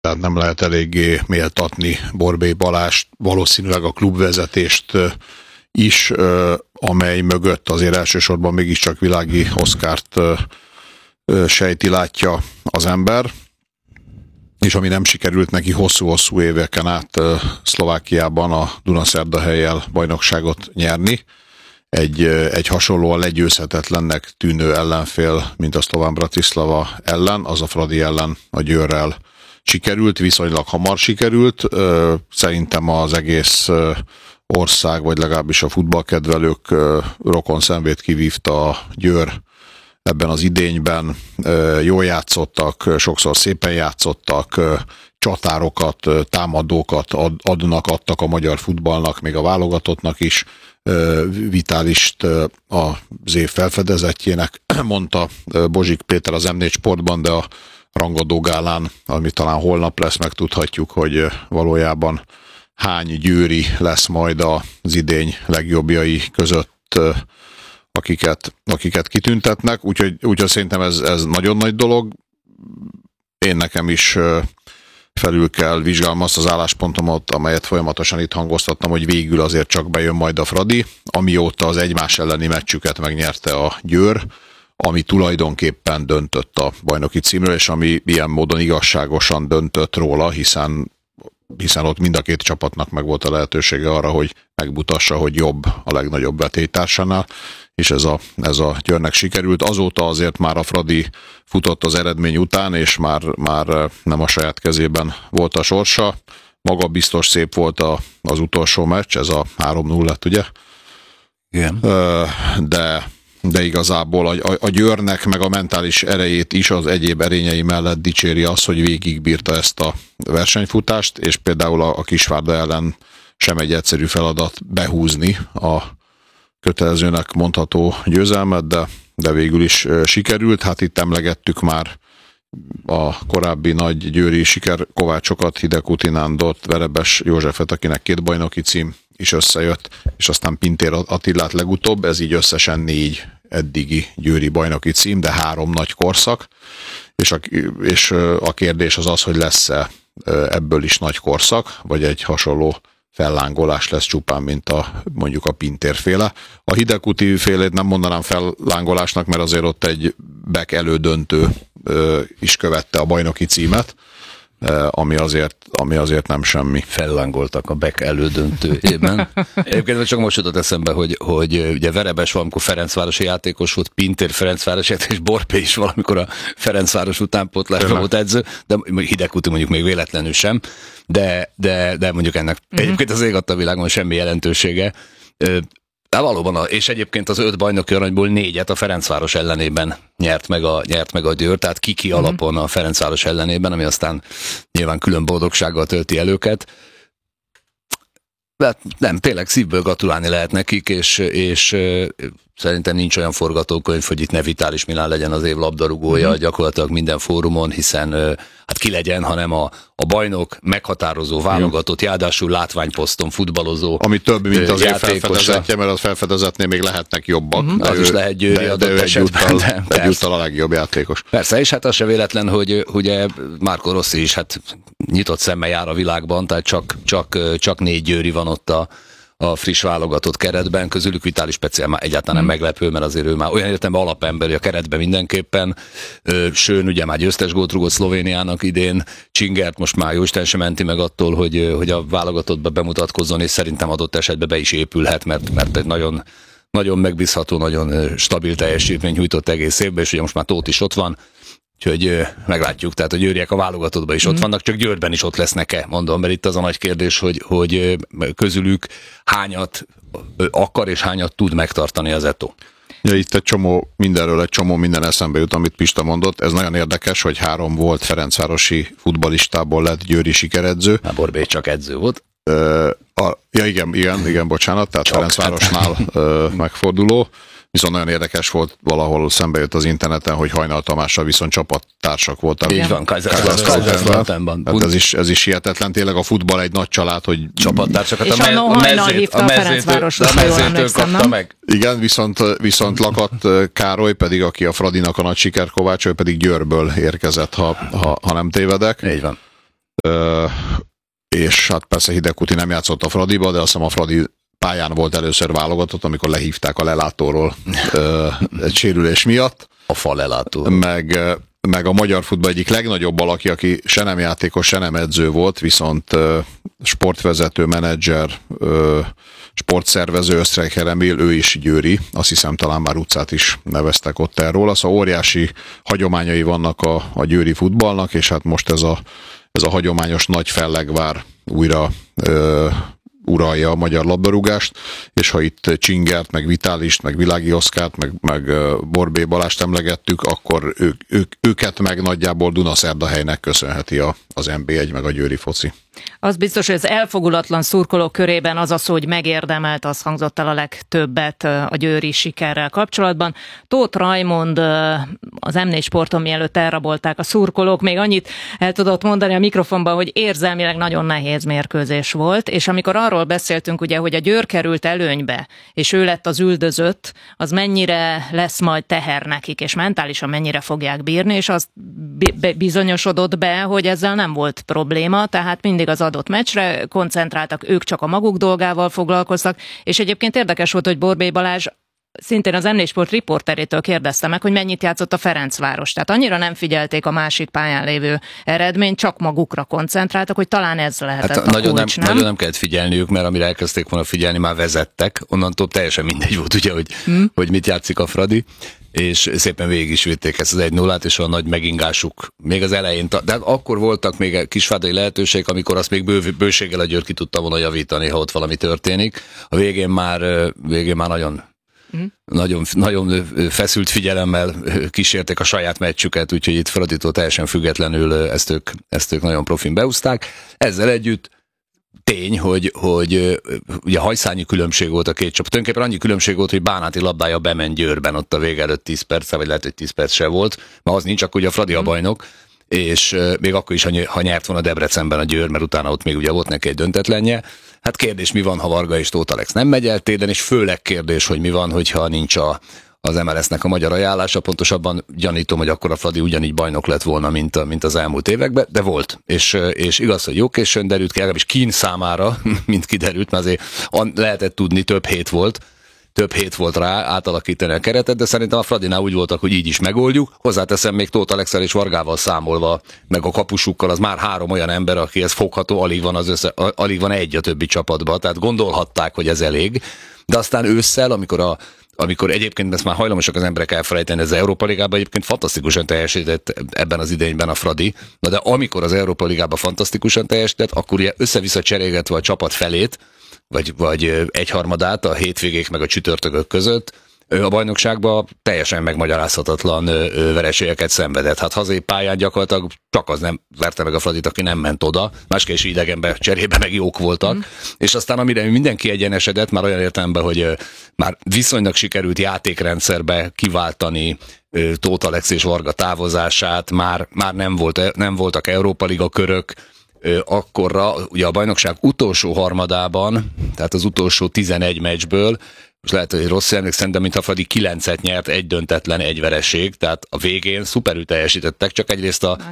Tehát nem lehet eléggé méltatni Borbély Balást, valószínűleg a klubvezetést is, amely mögött azért elsősorban mégiscsak Világi Oszkárt sejti, látja az ember, és ami nem sikerült neki hosszú-hosszú éveken át Szlovákiában a Dunaszerdahellyel bajnokságot nyerni, egy hasonlóan legyőzhetetlennek tűnő ellenfél, mint a Szlován Bratislava ellen, az a Fradi ellen, a Győrrel sikerült, viszonylag hamar sikerült. Szerintem az egész ország, vagy legalábbis a futballkedvelők rokon szenvét kivívta a Győr ebben az idényben. Jól játszottak, sokszor szépen játszottak, csatárokat, támadókat adtak a magyar futballnak, még a válogatottnak is. Vitálist az év felfedezettjének mondta Bozsik Péter az M4 Sportban, de a rangadó gálán, ami talán holnap lesz, megtudhatjuk, hogy valójában hány győri lesz majd az idény legjobbjai között, akiket kitüntetnek, úgyhogy szerintem ez nagyon nagy dolog. Én nekem is felül kell vizsgálnom azt az álláspontomat, amelyet folyamatosan itt hangoztattam, hogy végül azért csak bejön majd a Fradi, amióta az egymás elleni meccsüket megnyerte a Győr, ami tulajdonképpen döntött a bajnoki címről, és ami ilyen módon igazságosan döntött róla, hiszen ott mind a két csapatnak meg volt a lehetősége arra, hogy megmutassa, hogy jobb a legnagyobb vetélytársánál, és ez a Győrnek sikerült. Azóta azért már a Fradi futott az eredmény után, és már nem a saját kezében volt a sorsa. Maga biztos szép volt az utolsó meccs, ez a 3-0 lett, ugye? Igen. De igazából a Győrnek meg a mentális erejét is az egyéb erényei mellett dicséri az, hogy végigbírta ezt a versenyfutást, és például a Kisvárda ellen sem egy egyszerű feladat behúzni a kötelezőnek mondható győzelmet, de végül is sikerült. Hát itt emlegettük már a korábbi nagy győri sikerkovácsokat, Hidegkuti Nándort, Verebes Józsefet, akinek 2 bajnoki cím is összejött, és aztán Pintér Attilát legutóbb, ez így összesen 4 eddigi győri bajnoki cím, de 3 nagy korszak, és a kérdés az, hogy lesz-e ebből is nagy korszak, vagy egy hasonló fellángolás lesz csupán, mint mondjuk a Pintér féle. A Hidegkuti félét nem mondanám fellángolásnak, mert azért ott egy BEK elődöntő is követte a bajnoki címet, ami azért nem semmi. Fellángoltak a BEK elődöntőjében. Egyébként csak most jutott eszembe, hogy ugye Verebes valamikor Ferencvárosi játékos volt, Pintér Ferencvárosi játékos, és Borpé is valamikor a Ferencváros utánpótlásban volt edző, de Hidegkuti mondjuk még véletlenül sem, de mondjuk ennek egyébként az ég adta világon semmi jelentősége. De valóban, és egyébként az 5 bajnoki aranyból 4-et a Ferencváros ellenében nyert meg a Győr, tehát kiki alapon a Ferencváros ellenében, ami aztán nyilván külön boldogsággal tölti el őket. De nem, tényleg szívből gratulálni lehet nekik, és szerintem nincs olyan forgatókönyv, hogy itt ne Vitális Milán legyen az év labdarúgója gyakorlatilag minden fórumon, hiszen hát ki legyen, hanem a bajnok meghatározó, válogatott, ráadásul látványposzton futballozó. Ami több, mint az év felfedezetje, mert az felfedezetnél még lehetnek jobbak. Az is lehet Győri adott esetben. Egyúttal a legjobb játékos. Persze, és hát az se véletlen, hogy ugye Marco Rossi is hát nyitott szemmel jár a világban, tehát csak 4 Győri van ott a friss válogatott keretben, közülük Vitális speciál már egyáltalán nem meglepő, mert azért ő már olyan értelemben alapemberi a keretben mindenképpen. Sőn ugye már győztes gólt rúgott Szlovéniának idén, Csingert most már jóisten sem menti meg attól, hogy a válogatottba bemutatkozzon, és szerintem adott esetben be is épülhet, mert egy nagyon, nagyon megbízható, nagyon stabil teljesítmény nyújtott egész évben, és ugye most már Tóth is ott van, úgyhogy meglátjuk, tehát a győriek a válogatottban is ott vannak, csak Győrben is ott lesznek-e, mondom, mert itt az a nagy kérdés, hogy közülük hányat akar és hányat tud megtartani az Eto'o. Ja, itt egy csomó minden eszembe jut, amit Pista mondott. Ez nagyon érdekes, hogy 3 volt ferencvárosi futballistából lett győri sikeredző. Már Borbély csak edző volt. Igen, bocsánat, tehát csak Ferencvárosnál megforduló. Viszont nagyon érdekes volt, valahol szembe jött az interneten, hogy Hajnal Tamással viszont csapattársak voltak. Így van, Kaiserslauternben. Hát ez is hihetetlen, tényleg a futball egy nagy család, hogy csapattársakat és a Hajnal hívta a Ferencvárosra, a mezőtől kapta meg. Igen, viszont Lakat Károly pedig, aki a Fradinak a nagy sikerkovács, ő pedig Győrből érkezett, ha nem tévedek. Így van. és hát persze Hidegkuti nem játszott a Fradiba, de azt hiszem a Fradi pályán volt először válogatott, amikor lehívták a lelátóról egy sérülés miatt. A fa lelátó. Meg a magyar futball egyik legnagyobb alakja, aki se nem játékos, se nem edző volt, viszont sportvezető, menedzser, sportszervező, Ösztreicher Emil, ő is győri, azt hiszem talán már utcát is neveztek ott erről. Szóval óriási hagyományai vannak a győri futballnak, és hát most ez a hagyományos nagy fellegvár újra uralja a magyar labdarúgást, és ha itt Csingert, meg Vitálist, meg Világi Oszkárt, meg Borbély Balást emlegettük, akkor őket meg nagyjából Dunaszerdahelynek köszönheti az NB1, meg a győri foci. Az biztos, hogy az elfogulatlan szurkolók körében az a szó, hogy megérdemelt, az hangzott el a legtöbbet a győri sikerrel kapcsolatban. Tóth Rajmond az M4 Sporton, mielőtt elrabolták a szurkolók, még annyit el tudott mondani a mikrofonban, hogy érzelmileg nagyon nehéz mérkőzés volt, és amikor arról beszéltünk, ugye, hogy a Győr került előnybe, és ő lett az üldözött, az mennyire lesz majd teher nekik, és mentálisan mennyire fogják bírni, és az bizonyosodott be, hogy ezzel nem volt probléma, tehát mindig az adott meccsre koncentráltak, ők csak a maguk dolgával foglalkoztak, és egyébként érdekes volt, hogy Borbély Balázs szintén az M4 Sport riporterétől kérdezte meg, hogy mennyit játszott a Ferencváros. Tehát annyira nem figyelték a másik pályán lévő eredményt, csak magukra koncentráltak, hogy talán ez lehetett a kulcs, nem? Nagyon nem kellett figyelniük, mert amire elkezdték volna figyelni, már vezettek. Onnantól teljesen mindegy volt, ugye, hogy mit játszik a Fradi. És szépen végig is vitték ezt az 1-0-át, és a nagy megingásuk még az elején. De akkor voltak még kisvádai lehetőségek, amikor azt még bőséggel a Győr ki tudta volna javítani, ha ott valami történik. A végén már nagyon feszült figyelemmel kísérték a saját meccsüket, úgyhogy itt Fraditól teljesen függetlenül ezt ők nagyon profin beúzták. Ezzel együtt tény, hogy ugye hajszányi különbség volt a két csapat. Tulajdonképpen annyi különbség volt, hogy Bánáti labdája bement Győrben ott a vége előtt 10 perc, vagy lehet, hogy 10 perc se volt, mert az nincs, akkor ugye a Fradi a bajnok, és még akkor is, ha nyert volna Debrecenben a Győr, mert utána ott még ugye volt neki egy döntetlenje. Hát kérdés, mi van, ha Varga és Tóth Alex nem megy el télen, és főleg kérdés, hogy mi van, hogyha nincs az MLS-nek a magyar ajánlása, pontosabban gyanítom, hogy akkor a Fradi ugyanígy bajnok lett volna, mint az elmúlt években, de volt. És igaz, hogy jó későn derült ki, legalábbis Kín számára, mint kiderült, mert azért lehetett tudni, több hét volt rá átalakítani a keretet, de szerintem a Fradinál úgy voltak, hogy így is megoldjuk. Hozzáteszem, még Tóth Alexel és Vargával számolva, meg a kapusukkal, az már 3 olyan ember, akihez fogható, alig van egy a többi csapatban, tehát gondolhatták, hogy ez elég. De aztán ősszel, amikor egyébként ezt már hajlamosak az emberek elfelejteni, ez az Európa Ligában egyébként fantasztikusan teljesített ebben az idényben a Fradi, de amikor az Európa Ligában fantasztikusan teljesített, akkor ugye össze-vissza cserélgetve a csapat felét, vagy egyharmadát a hétvégék meg a csütörtökök között, a bajnokságban teljesen megmagyarázhatatlan vereségeket szenvedett. Hát hazai pályán gyakorlatilag csak az nem verte meg a Fradit, aki nem ment oda, másképp is idegenben cserébe meg jók voltak. És aztán amire mindenki egyenesedett, már olyan értelemben, hogy már viszonylag sikerült játékrendszerbe kiváltani Tóth Alex és Varga távozását, már nem voltak Európa Liga körök, akkorra ugye a bajnokság utolsó harmadában, tehát az utolsó 11 meccsből, most lehet, hogy rossz emlékszem, de mintha Fradi 9-et nyert, egy döntetlen, egy vereség, tehát a végén szuperül teljesítettek, csak egyrészt a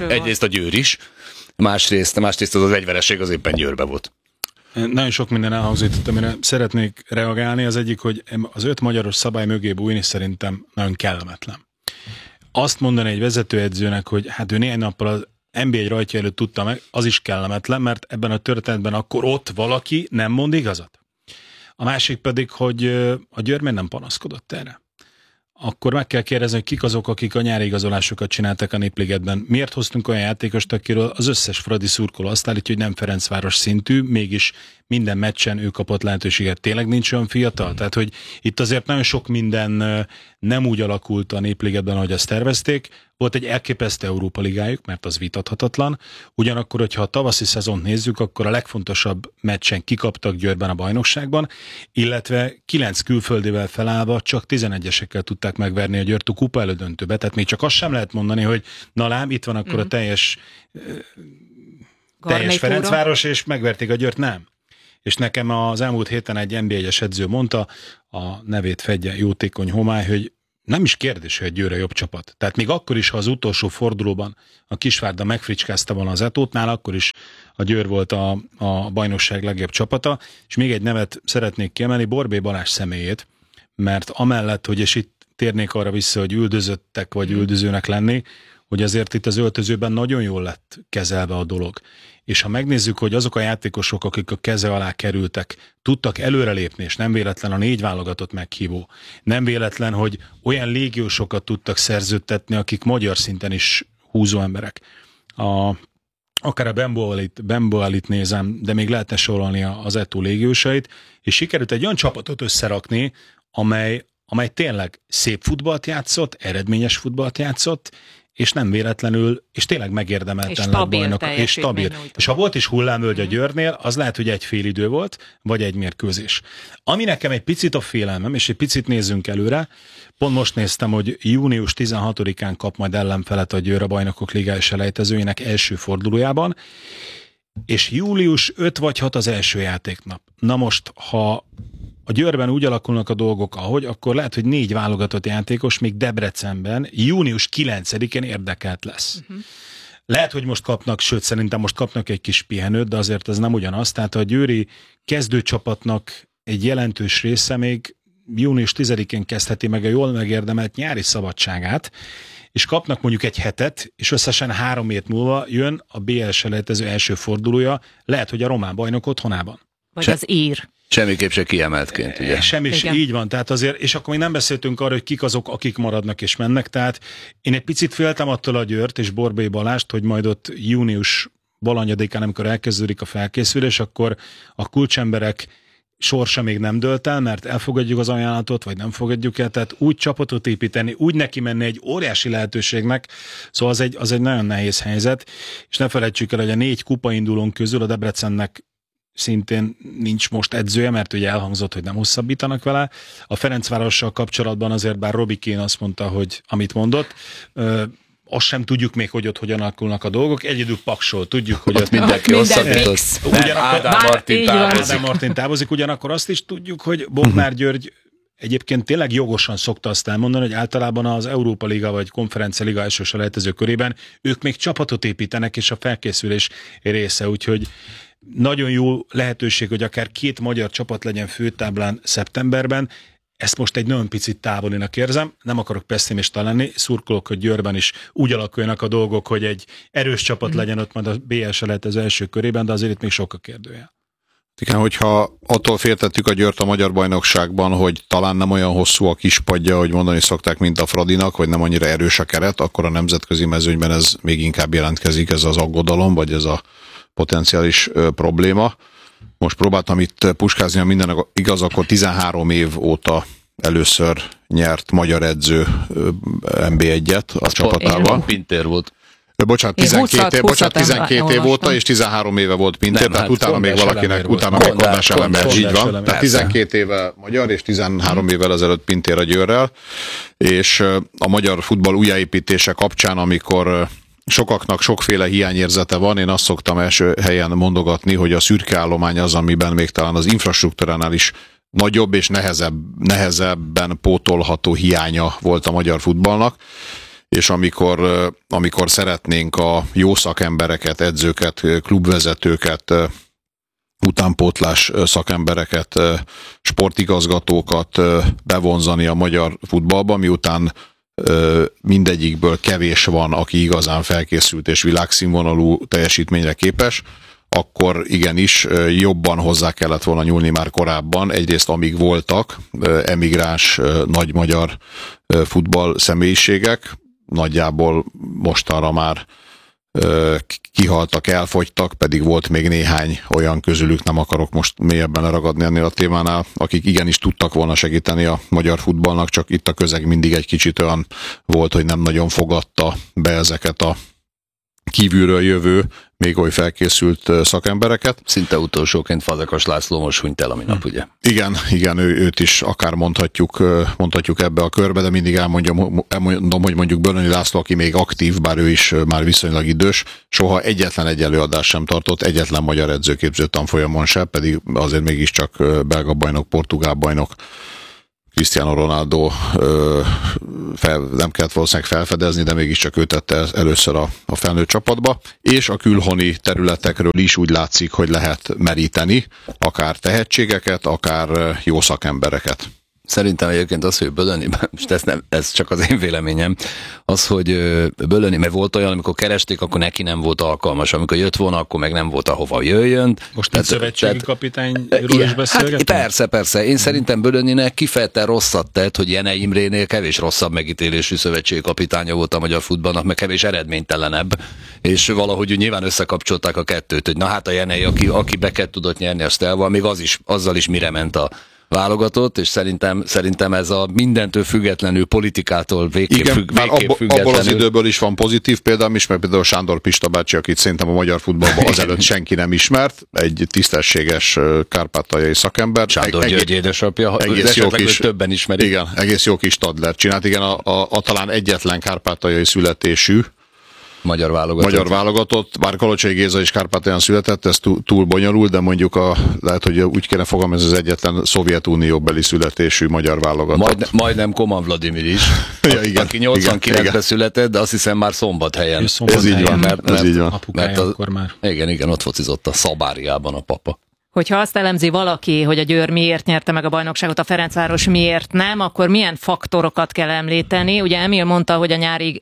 Győr is, másrészt az egy vereség az éppen Győrbe volt. Nagyon sok minden elhangzott, amire szeretnék reagálni. Az egyik, hogy az 5 magyaros szabály mögé bújni szerintem nagyon kellemetlen. Azt mondani egy vezetőedzőnek, hogy hát ő néhány nappal az NB1 rajtja előtt tudta meg, az is kellemetlen, mert ebben a történetben akkor ott valaki nem mond igazat. A másik pedig, hogy a Győr miért nem panaszkodott erre. Akkor meg kell kérdezni, hogy kik azok, akik a nyári igazolásokat csináltak a Népligetben. Miért hoztunk olyan játékost, akiről az összes fradi szurkoló azt állítja, hogy nem Ferencváros szintű, mégis minden meccsen ő kapott lehetőséget. Tényleg nincs olyan fiatal? Tehát, hogy itt azért nagyon sok minden nem úgy alakult a Népligetben, ahogy azt tervezték. Volt egy elképesztő Európa Ligájuk, mert az vitathatatlan. Ugyanakkor, hogyha a tavaszi szezont nézzük, akkor a legfontosabb meccsen kikaptak Győrben a bajnokságban, illetve 9 külföldivel felállva csak 11-esekkel tudták megverni a Győrt a kupa elődöntőbe. Tehát még csak azt sem lehet mondani, hogy na lám, itt van akkor a teljes Ferencváros, és megverték a Győrt, nem. És nekem az elmúlt héten egy NB1-es edző mondta, a nevét fedje Jótékony Homály, hogy nem is kérdés, hogy egy Győr a jobb csapat. Tehát még akkor is, ha az utolsó fordulóban a Kisvárda megfricskázta volna az Etótnál, akkor is a Győr volt a bajnokság legjobb csapata. És még egy nevet szeretnék kiemelni, Borbély Balázs személyét, mert amellett, hogy és itt térnék arra vissza, hogy üldözöttek vagy üldözőnek lenni, hogy azért itt az öltözőben nagyon jól lett kezelve a dolog. És ha megnézzük, hogy azok a játékosok, akik a keze alá kerültek, tudtak előrelépni, és nem véletlen a 4 válogatott meghívó, nem véletlen, hogy olyan légiósokat tudtak szerződtetni, akik magyar szinten is húzó emberek. Akár a Bemboalit nézem, de még lehetne sorolni az Etó légiósait, és sikerült egy olyan csapatot összerakni, amely tényleg szép futballt játszott, eredményes futballt játszott, és nem véletlenül, és tényleg megérdemelten lett bajnok, és stabil. És ha volt is hullámvölgy a Győrnél, az lehet, hogy egy fél idő volt, vagy egy mérkőzés. Ami nekem egy picit a félelmem, és egy picit nézzünk előre, pont most néztem, hogy június 16-án kap majd ellenfelet a Győr a Bajnokok Ligája selejtezőjének első fordulójában, és július 5 vagy 6 az első játéknap. Na most, ha a Győrben úgy alakulnak a dolgok, ahogy, akkor lehet, hogy 4 válogatott játékos még Debrecenben június 9-én érdekelt lesz. Lehet, hogy most kapnak, sőt szerintem most kapnak egy kis pihenőt, de azért ez nem ugyanaz. Tehát a győri kezdőcsapatnak egy jelentős része még június 10-én kezdheti meg a jól megérdemelt nyári szabadságát, és kapnak mondjuk egy hetet, és összesen 3 hét múlva jön a BL selejtező első fordulója, lehet, hogy a román bajnok otthonában. Vagy az ír. Semmiképp se kiemeltként, ugye? Semmi, így van, tehát azért, és akkor még nem beszéltünk arra, hogy kik azok, akik maradnak és mennek, tehát én egy picit féltem attól a Győrt és Borbély Balást, hogy majd ott június valanyadikán, amikor elkezdődik a felkészülés, akkor a kulcsemberek sorsa még nem dőlt el, mert elfogadjuk az ajánlatot, vagy nem fogadjuk el, tehát úgy csapatot építeni, úgy neki menni egy óriási lehetőségnek, szóval az egy nagyon nehéz helyzet, és ne felejtsük el, hogy a 4 kupaindulónk közül a Debrecennek szintén nincs most edzője, mert ugye elhangzott, hogy nem hosszabbítanak vele. A Ferencvárossal kapcsolatban azért, bár Robikén azt mondta, hogy amit mondott, azt sem tudjuk még, hogy ott hogyan alakulnak a dolgok. Egyedül Paksról tudjuk, hogy ott mindenki hosszabbított. Ádám Martin távozik, ugyanakkor azt is tudjuk, hogy Bognár György egyébként tényleg jogosan szokta azt elmondani, hogy általában az Európa Liga vagy Konferencia Liga első selejtező körében ők még csapatot építenek, és a felkészülés része, úgyhogy nagyon jó lehetőség, hogy akár 2 magyar csapat legyen főtáblán szeptemberben. Ezt most egy nagyon picit távolinak érzem, nem akarok pessimista lenni, szurkolok, hogy Győrben is úgy alakuljanak a dolgok, hogy egy erős csapat legyen ott majd a BL selejtező első körében, de azért itt még sok a kérdője. Igen, hogyha attól féltettük a Győrt a magyar bajnokságban, hogy talán nem olyan hosszú a kispadja, hogy mondani szokták, mint a Fradinak, vagy nem annyira erős a keret, akkor a nemzetközi mezőnyben ez még inkább jelentkezik, ez az aggodalom, vagy ez a potenciális probléma. Most próbáltam itt puskázni, ha minden igaz, akkor 13 év óta először nyert magyar edző NB1-et a csapatával. Pintér volt. Bocsánat, 12 év óta, és 13 éve volt Pintér, tehát utána még valakinek, utána még Kondás Elemér, így van. Tehát 12 éve magyar, és 13 évvel ezelőtt Pintér a Győrrel, és a magyar futball újjáépítése kapcsán, amikor sokaknak sokféle hiányérzete van, én azt szoktam első helyen mondogatni, hogy a szürke állomány az, amiben még talán az infrastruktúránál is nagyobb és nehezebben pótolható hiánya volt a magyar futballnak, és amikor szeretnénk a jó szakembereket, edzőket, klubvezetőket, utánpótlás szakembereket, sportigazgatókat bevonzani a magyar futballba, miután mindegyikből kevés van, aki igazán felkészült és világszínvonalú teljesítményre képes, akkor igenis jobban hozzá kellett volna nyúlni már korábban. Egyrészt amíg voltak emigráns nagy magyar futball személyiségek, nagyjából mostanra már kihaltak, elfogytak, pedig volt még néhány olyan közülük, nem akarok most mélyebben leragadni ennél a témánál, akik igenis tudtak volna segíteni a magyar futballnak, csak itt a közeg mindig egy kicsit olyan volt, hogy nem nagyon fogadta be ezeket a kívülről jövő, még oly felkészült szakembereket. Szinte utolsóként Fazekas László most hunyt el a minap, ugye? Igen, őt is akár mondhatjuk ebbe a körbe, de mindig elmondom, hogy mondjuk Bölöni László, aki még aktív, bár ő is már viszonylag idős, soha egyetlen egy előadást sem tartott, egyetlen magyar edzőképző tanfolyamon sem, pedig azért mégiscsak belga bajnok, portugál bajnok. Cristiano Ronaldo nem kellett valószínűleg felfedezni, de mégiscsak ő tette először a felnőtt csapatba, és a külhoni területekről is úgy látszik, hogy lehet meríteni akár tehetségeket, akár jó szakembereket. Szerintem egyébként az, hogy Bölöni, most ez csak az én véleményem, az, hogy Bölöni, mert volt olyan, amikor keresték, akkor neki nem volt alkalmas, amikor jött volna, akkor meg nem volt ahova jöjjön. Most egy szövetségi kapitányról is beszélgetünk? Hát persze. Én szerintem Bölöninek kifejezetten rosszat tett, hogy Jene Imrénél kevés rosszabb megítélésű szövetségi kapitánya volt a magyar futballnak, meg kevés eredménytelenebb, és valahogy nyilván összekapcsolták a kettőt, hogy na hát a Jene, aki beket tudott nyerni, azt elval, még azzal is mire ment a válogatott, és szerintem ez a mindentől függetlenül, politikától végképp függetlenül. Abból az időből is van pozitív példám is, mert például Sándor Pista bácsi, akit szerintem a magyar futballban azelőtt senki nem ismert, egy tisztességes kárpátaljai szakember. Sándor György édesapja, egész jó kis, többen ismerik. Igen, egész jó kis Stadler csinált. Igen, a talán egyetlen kárpátaljai születésű magyar válogatott, bár Kalocsai Géza is Kárpátalján született, ez túl bonyolult, de mondjuk lehet, hogy úgy kéne fogalmazni, ez az egyetlen Szovjetunióbeli születésű magyar válogatott. Majdnem Koman Vladimir is, aki 89-ben született, de azt hiszem már Szombathelyen. Ez így van, ez így van. Apukája akkor már. Igen, ott focizott a Szabáriában a papa. Hogyha azt elemzi valaki, hogy a Győr miért nyerte meg a bajnokságot, a Ferencváros miért nem, akkor milyen faktorokat kell említeni? Ugye Emil mondta, hogy a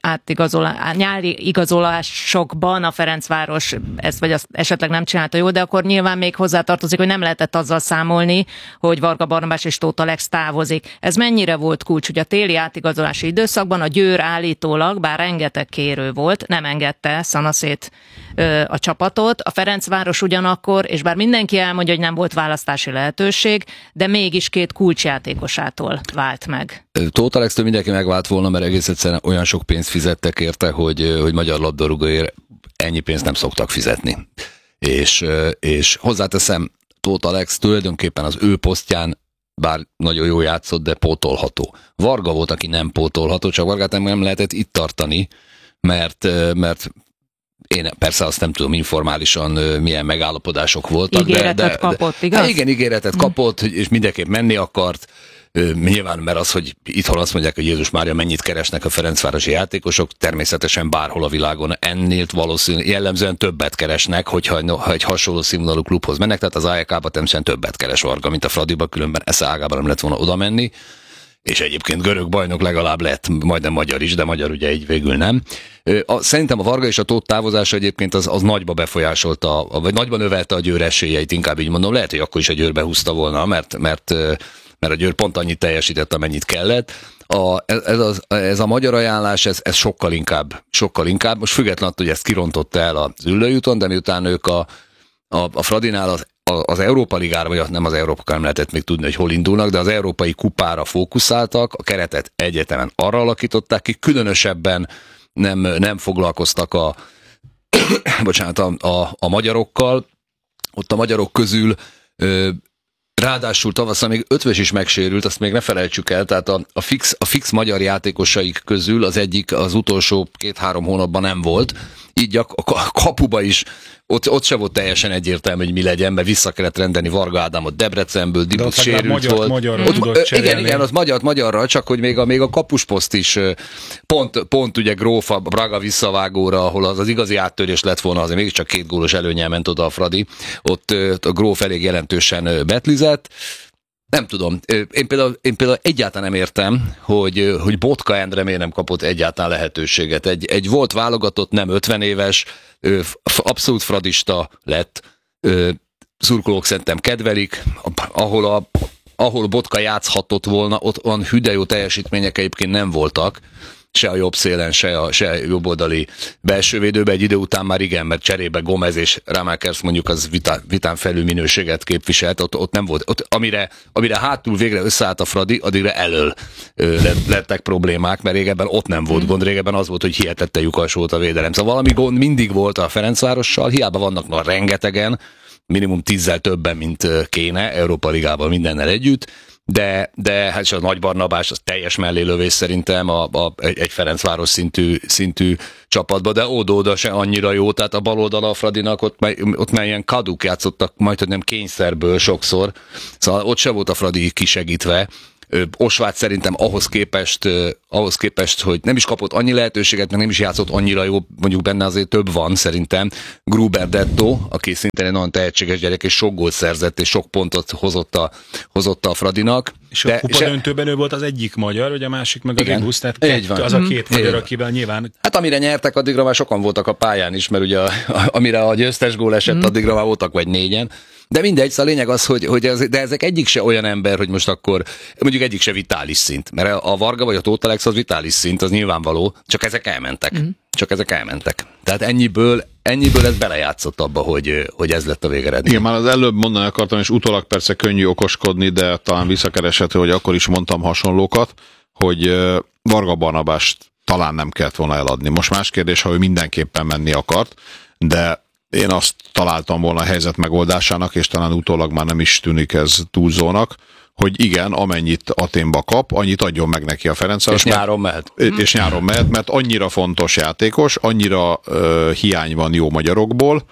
nyári igazolásokban a Ferencváros ezt vagy azt esetleg nem csinálta jól, de akkor nyilván még hozzátartozik, hogy nem lehetett azzal számolni, hogy Varga Barnabás és Tóth Alex távozik. Ez mennyire volt kulcs, hogy a téli átigazolási időszakban a Győr állítólag, bár rengeteg kérő volt, nem engedte szanaszét a csapatot. A Ferencváros ugyanakkor, és bár mindenki elmondja, hogy nem volt választási lehetőség, de mégis két kulcsjátékosától vált meg. Tóth Alextől mindenki megvált volna, mert egész egyszerűen olyan sok pénzt fizettek érte, hogy magyar labdarúgóért ennyi pénzt nem szoktak fizetni. És hozzáteszem, Tóth Alex tulajdonképpen az ő posztján bár nagyon jó játszott, de pótolható. Varga volt, aki nem pótolható, csak Vargát nem lehetett itt tartani, mert én persze azt nem tudom informálisan milyen megállapodások voltak. Ígéretet kapott, igaz? Igen, ígéretet kapott, és mindenképp menni akart. Nyilván, mert az, hogy itthon azt mondják, hogy Jézus Mária, mennyit keresnek a ferencvárosi játékosok, természetesen bárhol a világon ennél valószínűleg jellemzően többet keresnek, hogyha egy hasonló színvonalú klubhoz mennek, tehát az AEK-ba természetesen többet keres Varga, mint a Fradiba, különben esze ágában nem lett volna oda menni. És egyébként görög bajnok legalább lett, majdnem magyar is, de magyar ugye így végül nem. Szerintem a Varga és a Tóth távozása egyébként az nagyba befolyásolta, vagy nagyban növelte a Győr esélyeit, inkább így mondom. Lehet, hogy akkor is a Győrbe húzta volna, mert a Győr pont annyit teljesített, amennyit kellett. Ez a magyar ajánlás, ez sokkal inkább, most függetlenül, hogy ezt kirontotta el az Üllőjúton, de miután ők a Fradinál az Európa Ligára, vagy nem az Európa, nem lehetett még tudni, hogy hol indulnak, de az Európai Kupára fókuszáltak, a keretet egyetemen arra alakították ki, különösebben nem foglalkoztak a magyarokkal. Ott a magyarok közül ráadásul tavasszal még Ötvös is megsérült, azt még ne felejtsük el, tehát a fix magyar játékosaik közül az egyik az utolsó 2-3 hónapban nem volt, így a kapuba is ott se volt teljesen egyértelmű, hogy mi legyen, mert vissza kellett rendelni Varga Ádámot Debrecenből, Dibusz sérült volt. Igen, az magyarra, csak hogy még a kapusposzt is pont ugye Gróf a Braga visszavágóra, ahol az igazi áttörés lett volna, azért mégiscsak 2 gólos előnnyel ment oda a Fradi, ott a Gróf elég jelentősen betlizett. Nem tudom, én például egyáltalán nem értem, hogy Botka Endre miért nem kapott egyáltalán lehetőséget. Egy volt válogatott, nem 50 éves, abszolút fradista lett, szurkolók szerintem kedvelik, ahol Botka játszhatott volna, ott olyan hüde jó teljesítmények egyébként nem voltak, se a jobb szélen, se a jobb oldali belsővédőben, egy idő után már igen, mert cserébe Gomez és Ramakers mondjuk az vitán felül minőséget képviselt, ott nem volt, ott, amire hátul végre összeállt a Fradi, addigra elől lettek problémák, mert régebben ott nem volt gond, régebben az volt, hogy hihetette lyukas volt a védelem. Szóval valami gond mindig volt a Ferencvárossal, hiába vannak már rengetegen, minimum 10-zel többen, mint kéne, Európa Ligával mindennel együtt, de hát a Nagy Barnabás az teljes mellélövés szerintem egy Ferencváros szintű csapatba, de oda se annyira jó, tehát a bal oldala a Fradinak ott már ilyen kaduk játszottak, majd hogy nem kényszerből sokszor, szóval ott se volt a Fradi kisegítve. Osváth szerintem ahhoz képest, hogy nem is kapott annyi lehetőséget, meg nem is játszott annyira jó, mondjuk benne azért több van szerintem. Gruber Detto, aki szintén egy nagyon tehetséges gyerek, és sok gólt szerzett, és sok pontot hozott a Fradinak. És a kupa döntőben ő volt az egyik magyar, vagy a másik meg a Rébusz, tehát az a két magyar, akivel nyilván... Hát amire nyertek, addigra már sokan voltak a pályán is, mert ugye amire a győztes gól esett, addigra már voltak vagy 4-en. De mindegy, szóval a lényeg az, de ezek egyik se olyan ember, hogy most akkor mondjuk egyik se vitális szint. Mert a Varga vagy a Tóth Alex az vitális szint, az nyilvánvaló, csak ezek elmentek. Tehát ennyiből ez belejátszott abba, hogy ez lett a végeredmény. Igen, már az előbb mondani akartam, és utólag persze könnyű okoskodni, de talán visszakereshető, hogy akkor is mondtam hasonlókat, hogy Varga Barnabást talán nem kellett volna eladni. Most más kérdés, ha ő mindenképpen menni akart, de én azt találtam volna a helyzet megoldásának, és talán utólag már nem is tűnik ez túlzónak, hogy igen, amennyit Athénba kap, annyit adjon meg neki a Ferencváros. És nyáron mehet. És nyáron mehet, mert annyira fontos játékos, annyira hiány van jó magyarokból,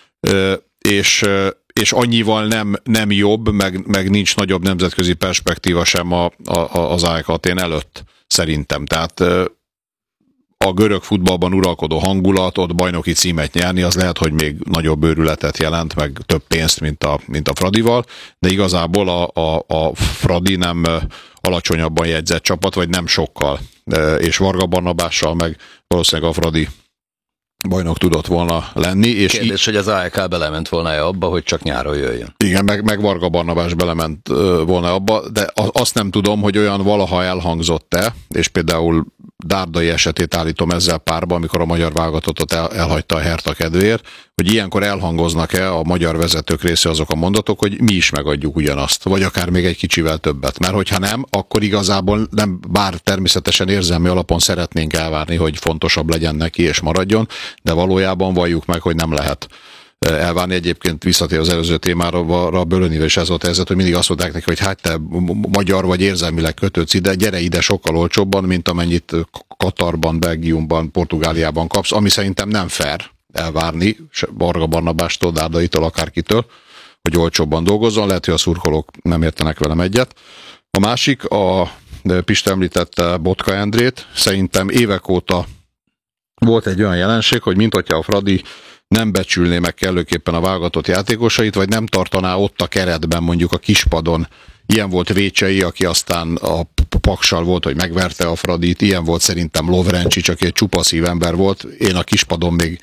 és annyival nem jobb, meg nincs nagyobb nemzetközi perspektíva sem az AEK Athén előtt, szerintem. Tehát a görög futballban uralkodó hangulat, ott bajnoki címet nyerni, az lehet, hogy még nagyobb őrületet jelent, meg több pénzt, mint a Fradival, de igazából a Fradi nem alacsonyabban jegyzett csapat, vagy nem sokkal. És Varga Barnabással meg valószínűleg a Fradi bajnok tudott volna lenni. És kérdés, hogy az AEK belement volna abba, hogy csak nyáron jöjjön. Igen, meg Varga Barnabás belement volna abba, de azt nem tudom, hogy olyan valaha elhangzott-e, és például Dárdai esetét állítom ezzel párba, amikor a magyar válogatottat elhagyta a Hertha kedvéért, hogy ilyenkor elhangoznak-e a magyar vezetők része azok a mondatok, hogy mi is megadjuk ugyanazt, vagy akár még egy kicsivel többet. Mert hogyha nem, akkor igazából nem, bár természetesen érzelmi alapon szeretnénk elvárni, hogy fontosabb legyen neki és maradjon, de valójában valljuk meg, hogy nem lehet elvárni. Egyébként visszatér az előző témára, a Bölönivel is ez volt a helyzet, hogy mindig azt mondták neki, hogy hát te magyar vagy érzelmileg kötődsz ide, gyere ide sokkal olcsóbban, mint amennyit Katarban, Belgiumban, Portugáliában kapsz, ami szerintem nem fair elvárni Varga Barnabástól, Dárdaitól, akárkitől, hogy olcsóbban dolgozzon. Lehet, hogy a szurkolók nem értenek velem egyet. A másik, a Pista említette Botka Endrét, szerintem évek óta volt egy olyan jelenség, hogy mint hogyha a Fradi nem becsülné meg kellőképpen a válogatott játékosait, vagy nem tartaná ott a keretben, mondjuk a kispadon. Ilyen volt Récsei, aki aztán a Paksal volt, hogy megverte a Fradit, ilyen volt szerintem Lovrencsics, aki egy csupaszív ember volt. Én a kispadon még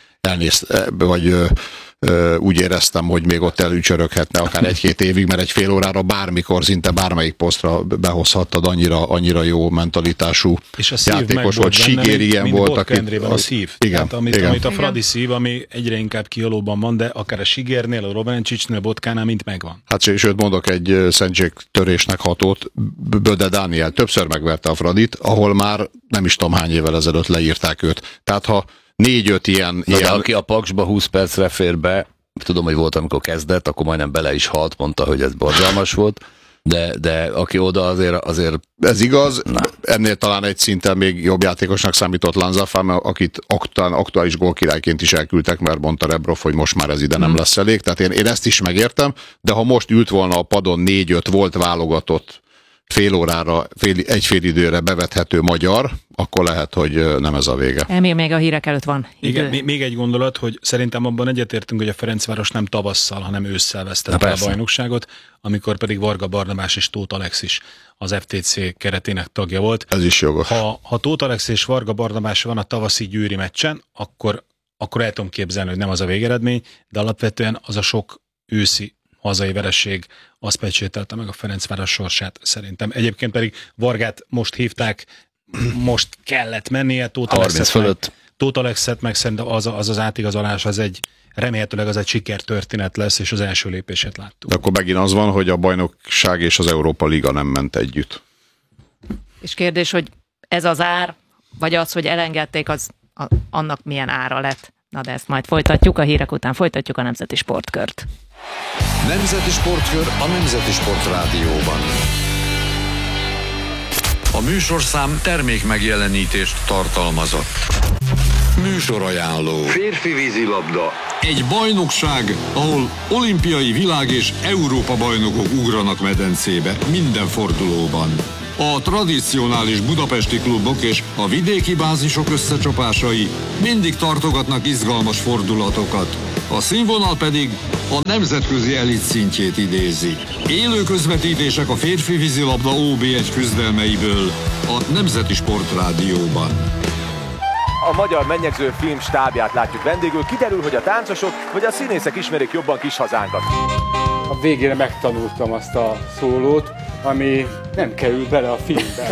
úgy éreztem, hogy még ott elücsöröghetne akár 1-2 évig, mert egy fél órára bármikor, szinte bármelyik posztra behozhattad, annyira jó mentalitású játékos volt. Sigér ilyen volt. A szív. Igen, tehát, amit a Fradi szív, ami egyre inkább kihalóban van, de akár a Sigérnél, a Lovrencsicsnél, Botkánál mind megvan. Hát sőt mondok egy szentségtörésnek hatót, Böde Dániel többször megverte a Fradit, ahol már nem is tudom hány évvel ezelőtt leírták őt. Tehát ha 4-5 ilyen... De aki a Paksba 20 percre fér be, tudom, hogy volt, amikor kezdett, akkor majdnem bele is halt, mondta, hogy ez borzalmas volt, de aki oda azért... Ez igaz, ennél talán egy szinten még jobb játékosnak számított Lanzafán, akit aktuális gólkirályként is elküldtek, mert mondta Rebrov, hogy most már ez ide nem lesz elég, tehát én ezt is megértem, de ha most ült volna a padon 4-5 volt válogatott fél órára, egy fél időre bevethető magyar, akkor lehet, hogy nem ez a vége. Még a hírek előtt van idő. Igen, még egy gondolat, hogy szerintem abban egyetértünk, hogy a Ferencváros nem tavasszal, hanem ősszel vesztette a bajnokságot, amikor pedig Varga Barnabás és Tóth Alex is az FTC keretének tagja volt. Ez is jogos. Ha Tóth Alex és Varga Barnabás van a tavaszi győri meccsen, akkor el tudom képzelni, hogy nem az a végeredmény, de alapvetően az a sok őszi hazai vereség, az pecsételte meg a Ferencváros sorsát szerintem. Egyébként pedig Vargát most hívták, most kellett mennie, Tóth Alexet meg szerintem az átigazolás, remélhetőleg az egy sikertörténet lesz, és az első lépését láttuk. De akkor megint az van, hogy a bajnokság és az Európa Liga nem ment együtt. És kérdés, hogy ez az ár, vagy az, hogy elengedték, annak milyen ára lett? Na de ezt majd folytatjuk, a hírek után folytatjuk a Nemzeti Sportkört. Nemzeti Sportkör a Nemzeti Sport Rádióban. A műsorszám termék megjelenítést tartalmazott. Műsorajánló. Férfi vízilabda. Egy bajnokság, ahol olimpiai világ és Európa bajnokok ugranak medencébe minden fordulóban. A tradicionális budapesti klubok és a vidéki bázisok összecsapásai mindig tartogatnak izgalmas fordulatokat. A színvonal pedig a nemzetközi elit szintjét idézi. Élő közvetítések a férfi vízilabda OB1 küzdelmeiből a Nemzeti Sportrádióban. A Magyar Mennyegző Film stábját látjuk vendégül. Kiderül, hogy a táncosok vagy a színészek ismerik jobban kis hazánkat. A végére megtanultam azt a szólót, ami nem kerül bele a filmbe.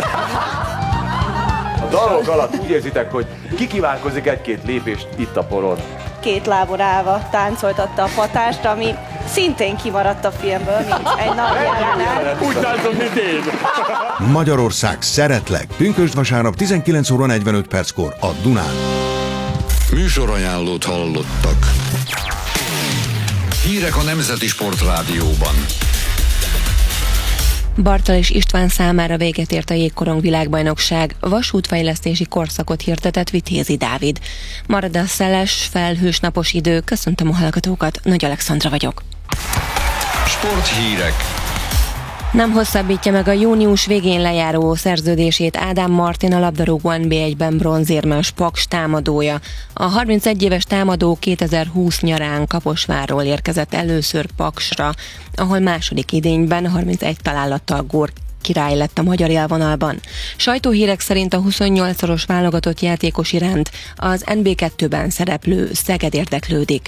A dalok alatt úgy érzitek, hogy ki kívánkozik egy-két lépést itt a poron. Két lábon állva táncoltatta a patást, ami szintén kimaradt a filmből, mint egy nagy jelenet. Úgy táncol, mint én. Magyarország, szeretlek! Pünkösd vasárnap 19 óra 45 perckor a Dunán. Műsorajánlót hallottak. Hírek a Nemzeti Sportrádióban. Bartal és István számára véget ért a jégkorong világbajnokság, vasútfejlesztési korszakot hirdetett Vitézi Dávid. Marad a szeles, felhős napos idő, köszöntöm a hallgatókat, Nagy Alexandra vagyok. Sporthírek. Nem hosszabbítja meg a június végén lejáró szerződését Ádám Martin, a labdarúgó NB1-ben bronzérmes Paks támadója. A 31 éves támadó 2020 nyarán Kaposvárról érkezett először Paksra, ahol második idényben 31 találattal gól király lett a magyar élvonalban. Sajtóhírek szerint a 28-szoros válogatott játékos iránt az NB2-ben szereplő Szeged érdeklődik.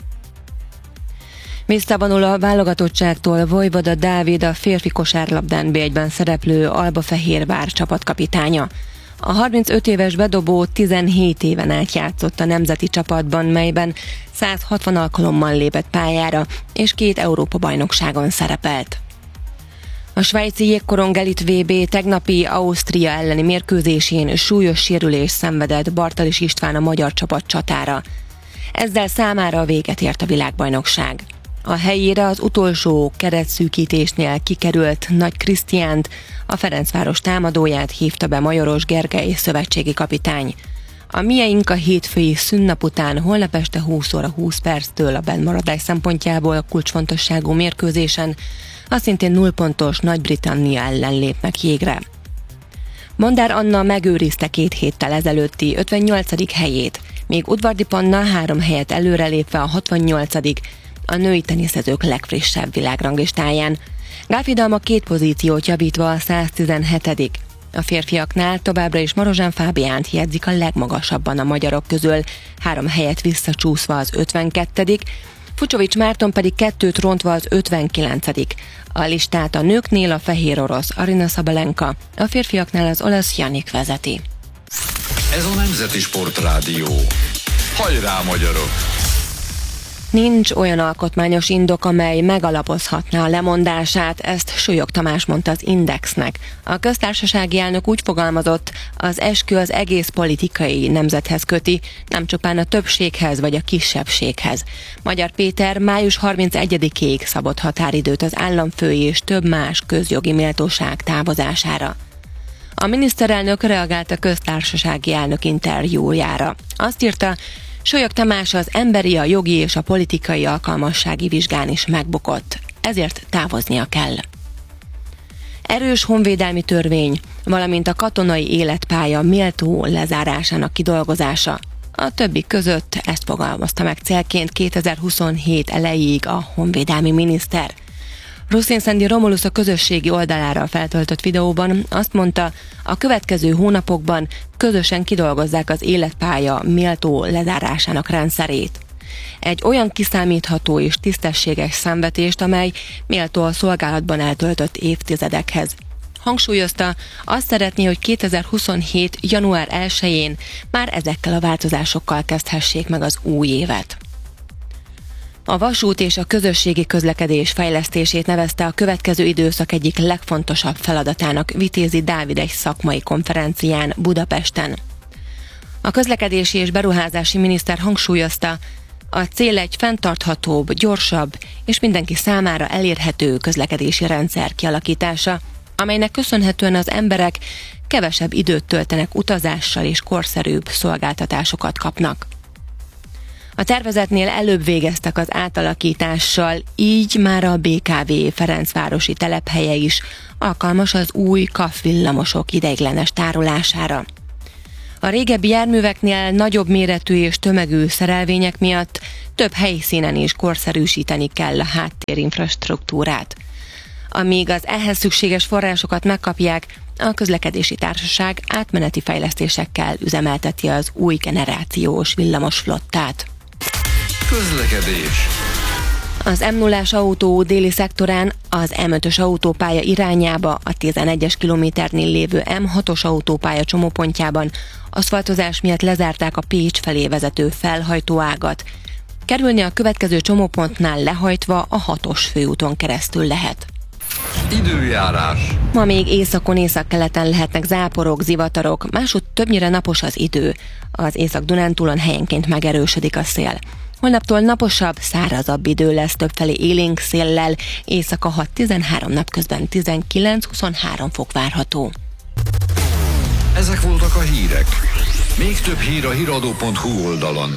Visszavonul a válogatottságtól Vojvoda Dávid, a férfi kosárlabda NB1-ben szereplő Albafehérvár csapatkapitánya. A 35 éves bedobó 17 éven át játszott a nemzeti csapatban, melyben 160 alkalommal lépett pályára, és 2 Európa-bajnokságon szerepelt. A svájci jégkorong elit VB tegnapi Ausztria elleni mérkőzésén súlyos sérülést szenvedett Bartalis István, a magyar csapat csatára. Ezzel számára véget ért a világbajnokság. A helyére az utolsó keretszűkítésnél kikerült Nagy Krisztiánt, a Ferencváros támadóját hívta be Majoros Gergely szövetségi kapitány. A mieink a hétfői szünnap után holnap este 20 óra 20 perctől a bennmaradás szempontjából kulcsfontosságú mérkőzésen a szintén 0 pontos Nagy-Britannia ellen lépnek jégre. Mondár Anna megőrizte 2 héttel ezelőtti 58. helyét, míg Udvardi Panna 3 helyet előrelépve a 68. a női teniszezők legfrissebb világranglistáján. Gálfi Dalma 2 pozíciót javítva a 117. A férfiaknál továbbra is Marozsán Fábiánt jegyzik a legmagasabban a magyarok közül, 3 helyet visszacsúszva az 52. Fucsovics Márton pedig 2 rontva az 59. A listát a nőknél a fehér orosz Arina Sabalenka, a férfiaknál az olasz Jannik vezeti. Ez a Nemzeti Sportrádió. Hajrá, magyarok! Nincs olyan alkotmányos indok, amely megalapozhatná a lemondását, ezt Súlyog Tamás mondta az Indexnek. A köztársasági elnök úgy fogalmazott, az eskü az egész politikai nemzethez köti, nem csupán a többséghez vagy a kisebbséghez. Magyar Péter május 31-ig szabott határidőt az államfői és több más közjogi méltóság távozására. A miniszterelnök reagált a köztársasági elnök interjújára. Azt írta, Súlyog Tamás az emberi, a jogi és a politikai alkalmassági vizsgán is megbukott, ezért távoznia kell. Erős honvédelmi törvény, valamint a katonai életpálya méltó lezárásának kidolgozása. A többi között ezt fogalmazta meg célként 2027 elejéig a honvédelmi miniszter. Ruszin-Szendi Romulus a közösségi oldalára feltöltött videóban azt mondta, a következő hónapokban közösen kidolgozzák az életpálya méltó lezárásának rendszerét. Egy olyan kiszámítható és tisztességes számvetést, amely méltó a szolgálatban eltöltött évtizedekhez. Hangsúlyozta, azt szeretné, hogy 2027. január 1-én már ezekkel a változásokkal kezdhessék meg az új évet. A vasút és a közösségi közlekedés fejlesztését nevezte a következő időszak egyik legfontosabb feladatának Vitézi Dávid egy szakmai konferencián Budapesten. A közlekedési és beruházási miniszter hangsúlyozta, a cél egy fenntarthatóbb, gyorsabb és mindenki számára elérhető közlekedési rendszer kialakítása, amelynek köszönhetően az emberek kevesebb időt töltenek utazással és korszerűbb szolgáltatásokat kapnak. A tervezetnél előbb végeztek az átalakítással, így már a BKV Ferencvárosi telephelye is alkalmas az új KAF villamosok ideiglenes tárolására. A régebbi járműveknél nagyobb méretű és tömegű szerelvények miatt több helyszínen is korszerűsíteni kell a háttérinfrastruktúrát. Amíg az ehhez szükséges forrásokat megkapják, a közlekedési társaság átmeneti fejlesztésekkel üzemelteti az új generációs villamosflottát. Közlekedés. Az M0-ás autó déli szektorán az M5-ös autópálya irányába, a 11-es kilométernél lévő M6-os autópálya csomópontjában aszfaltozás miatt lezárták a Pécs felé vezető felhajtóágat. Kerülni a következő csomópontnál lehajtva a 6-os főúton keresztül lehet. Időjárás. Ma még északon, északkeleten lehetnek záporok, zivatarok, másút többnyire napos az idő. Az Észak-Dunántúlon helyenként megerősödik a szél. Holnaptól naposabb, szárazabb idő lesz, többfelé élénk széllel, éjszaka 6-13, napközben 19-23 fok várható. Ezek voltak a hírek. Még több hír a hiradó.hu oldalon.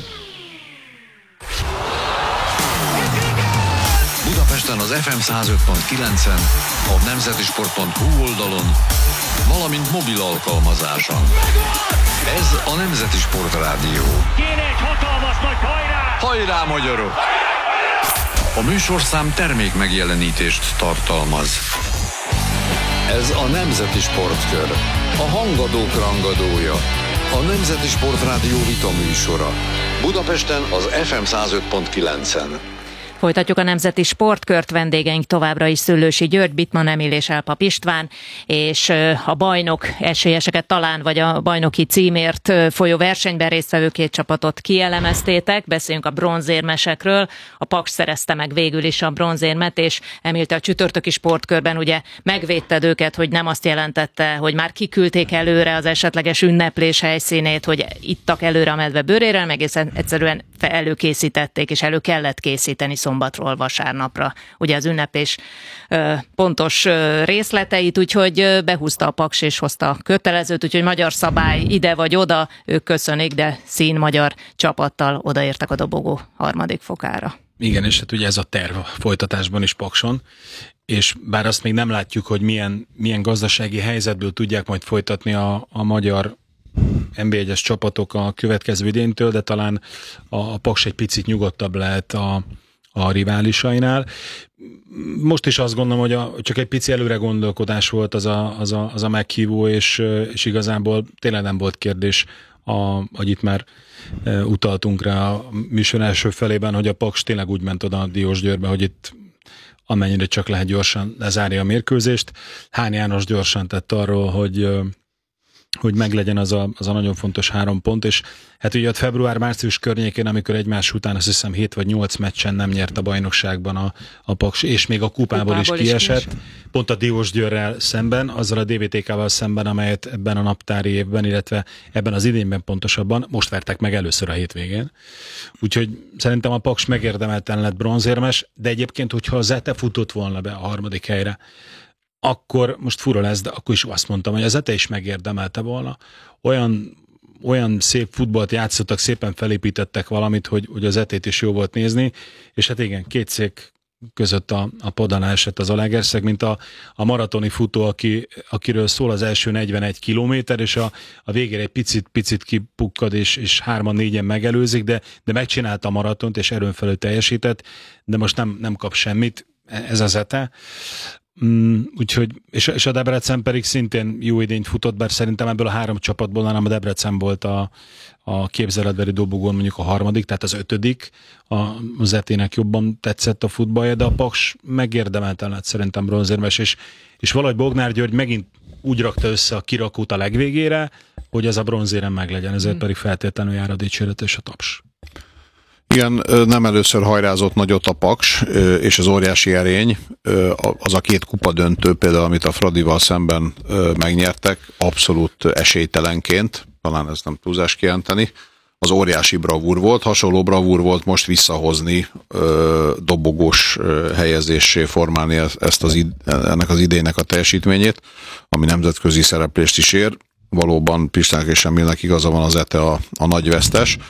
Budapesten az FM 105.9-en, a nemzetisport.hu oldalon, valamint mobil alkalmazáson. Ez a Nemzeti Sport Rádió. Kéne egy hatalmas nagy hajrá! Hajrá, magyarok! A műsorszám termék megjelenítést tartalmaz. Ez a Nemzeti Sportkör, a hangadók rangadója, a Nemzeti Sport Rádió vita műsora. Budapesten az FM 105.9-en. Folytatjuk a Nemzeti Sportkört, vendégeink továbbra is Szőlősi György, Bittmann Emil és Elpap István, és a bajnok esélyeseket talán, vagy a bajnoki címért folyó versenyben résztvevő két csapatot kielemeztétek. Beszéljünk a bronzérmesekről. A Paks szerezte meg végül is a bronzérmet, és Emil, te a csütörtöki sportkörben ugye megvédted őket, hogy nem azt jelentette, hogy már kiküldték előre az esetleges ünneplés helyszínét, hogy ittak előre a medve bőrére, meg egyszerűen előkészítették, és elő kellett készíteni szombatról vasárnapra, ugye az ünneplés pontos részleteit, úgyhogy behúzta a Paks és hozta a kötelezőt, úgyhogy magyar szabály ide vagy oda, ők köszönik, de szín magyar csapattal odaértek a dobogó harmadik fokára. Igen, és hát ugye ez a terv a folytatásban is Pakson, és bár azt még nem látjuk, hogy milyen gazdasági helyzetből tudják majd folytatni a magyar NB1-es csapatok a következő idéntől, de talán a Paks egy picit nyugodtabb lehet a riválisainál. Most is azt gondolom, hogy csak egy pici előre gondolkodás volt az a meghívó, és igazából tényleg nem volt kérdés, hogy itt már utaltunk rá a műsor első felében, hogy a Paks tényleg úgy ment oda a Diósgyőrbe, hogy itt amennyire csak lehet gyorsan lezárja a mérkőzést. Hán János gyorsan tett arról, hogy meglegyen az a nagyon fontos 3 pont, és hát ugye ott február-március környékén, amikor egymás után azt hiszem 7 vagy 8 meccsen nem nyert a bajnokságban a Paks, és még a kupából is kiesett, pont a Diósgyőrrel szemben, azzal a DVTK-val szemben, amelyet ebben a naptári évben, illetve ebben az idénben pontosabban most vertek meg először a hétvégén. Úgyhogy szerintem a Paks megérdemelten lett bronzérmes, de egyébként, hogyha a Zete futott volna be a harmadik helyre, akkor, most fura lesz, de akkor is azt mondtam, hogy az Zete is megérdemelte volna. Olyan szép futballt játszottak, szépen felépítettek valamit, hogy az Zetét is jó volt nézni, és hát igen, 2 szék között a padalá esett az Zalaegerszeg, mint a maratoni futó, akiről szól az első 41 kilométer, és a végére egy picit kipukkad, és 3-4-en megelőzik, de megcsinálta a maratont, és erőn felül teljesített, de most nem kap semmit, ez az Zete. Úgyhogy, és a Debrecen pedig szintén jó idényt futott, bár szerintem ebből a 3 csapatból nem a Debrecen volt a képzeletbeli dobogón mondjuk a harmadik, tehát az 5. A Zetének jobban tetszett a futballja, de a Paks megérdemelten lett szerintem bronzérmes, és valahogy Bognár György megint úgy rakta össze a kirakót a legvégére, hogy ez a bronzérem meglegyen, ezért pedig feltétlenül jár a dicséret és a taps. Igen, nem először hajrázott nagyot a Paks, és az óriási erény, az a 2 kupa döntő például, amit a Fradival szemben megnyertek, abszolút esélytelenként, talán ez nem túlzás kijelenteni, az óriási bravúr volt, hasonló bravúr volt most visszahozni, dobogós helyezéssé formálni ennek az idénynek a teljesítményét, ami nemzetközi szereplést is ér. Valóban Pistának és Emilnek igaza van, az Zete a nagy vesztes,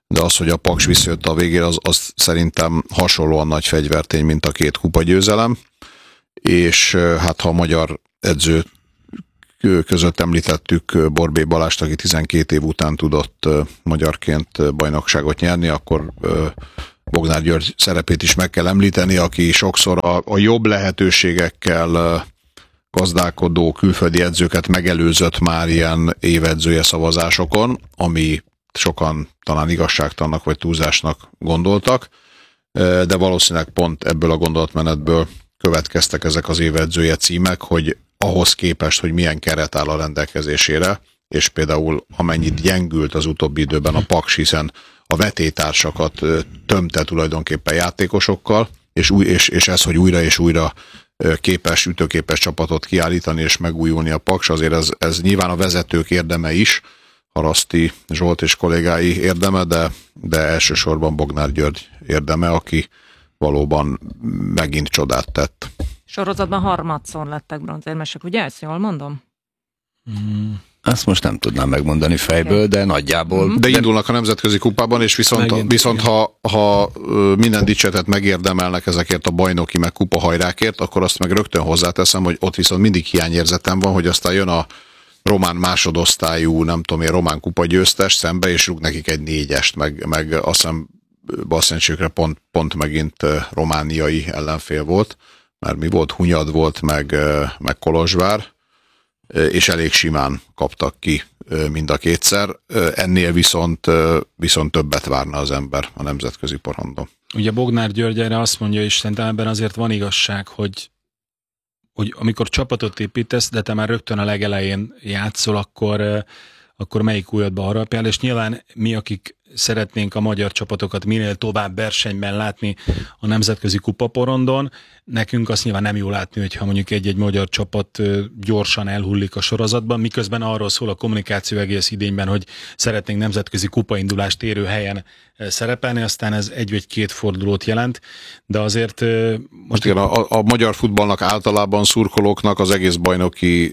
de az, hogy a Paks visszajött a végére, az szerintem hasonlóan nagy fegyvertény, mint a 2 kupagyőzelem, és hát ha a magyar edző között említettük Borbély Balást, aki 12 év után tudott magyarként bajnokságot nyerni, akkor Bognár György szerepét is meg kell említeni, aki sokszor a jobb lehetőségekkel gazdálkodó külföldi edzőket megelőzött már ilyen évedzője szavazásokon, ami sokan talán igazságtalannak vagy túlzásnak gondoltak, de valószínűleg pont ebből a gondolatmenetből következtek ezek az évedzője címek, hogy ahhoz képest, hogy milyen keret áll a rendelkezésére, és például amennyit gyengült az utóbbi időben a Paks, hiszen a vetétársakat tömte tulajdonképpen játékosokkal, és ez, hogy újra és újra ütőképes csapatot kiállítani és megújulni a Paks, azért ez nyilván a vezetők érdeme is, Haraszti Zsolt és kollégái érdeme, de elsősorban Bognár György érdeme, aki valóban megint csodát tett. Sorozatban harmadszor lettek bronzérmesek, ugye? Ezt jól mondom? Ezt most nem tudnám megmondani fejből, de nagyjából. De indulnak a nemzetközi kupában, és viszont ha minden dicséretet megérdemelnek ezekért a bajnoki meg kupahajrákért, akkor azt meg rögtön hozzáteszem, hogy ott viszont mindig hiányérzetem van, hogy aztán jön a román másodosztályú, nem tudom én, román kupa győztes szembe, és rúg nekik egy 4-est, meg azt hiszem basszentségükre pont megint romániai ellenfél volt, mert mi volt, Hunyad volt, meg Kolozsvár, és elég simán kaptak ki mind a kétszer. Ennél viszont többet várna az ember a nemzetközi porondon. Ugye Bognár György erre azt mondja, és szerintem ebben azért van igazság, hogy amikor csapatot építesz, de te már rögtön a legelején játszol, akkor melyik újadba harapjál, és nyilván mi, akik szeretnénk a magyar csapatokat minél tovább versenyben látni a nemzetközi kupaporondon, nekünk azt nyilván nem jó látni, hogyha mondjuk egy-egy magyar csapat gyorsan elhullik a sorozatban, miközben arról szól a kommunikáció egész idényben, hogy szeretnénk nemzetközi kupaindulást érő helyen szerepelni, aztán ez 1 vagy 2 fordulót jelent, de azért... Most igen, a magyar futballnak általában szurkolóknak az egész bajnoki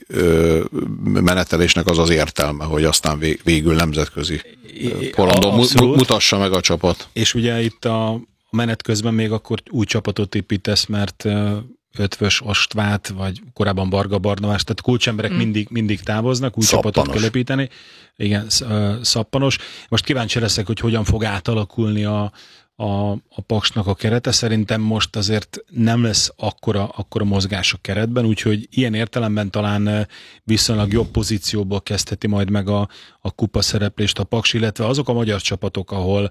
menetelésnek az értelme, hogy aztán végül nemzetközi porondon mutassa meg a csapat. És ugye itt a menet közben még akkor új csapatot építesz, mert Ötvös Ostvát, vagy korábban Varga Barnabás, tehát kulcsemberek mindig távoznak, új csapatot kell építeni. Igen, Szappanos. Most kíváncsi leszek, hogy hogyan fog átalakulni a Paksnak a kerete. Szerintem most azért nem lesz akkora mozgás a keretben, úgyhogy ilyen értelemben talán viszonylag jobb pozícióból kezdheti majd meg a kupa szereplést a Paks, illetve azok a magyar csapatok, ahol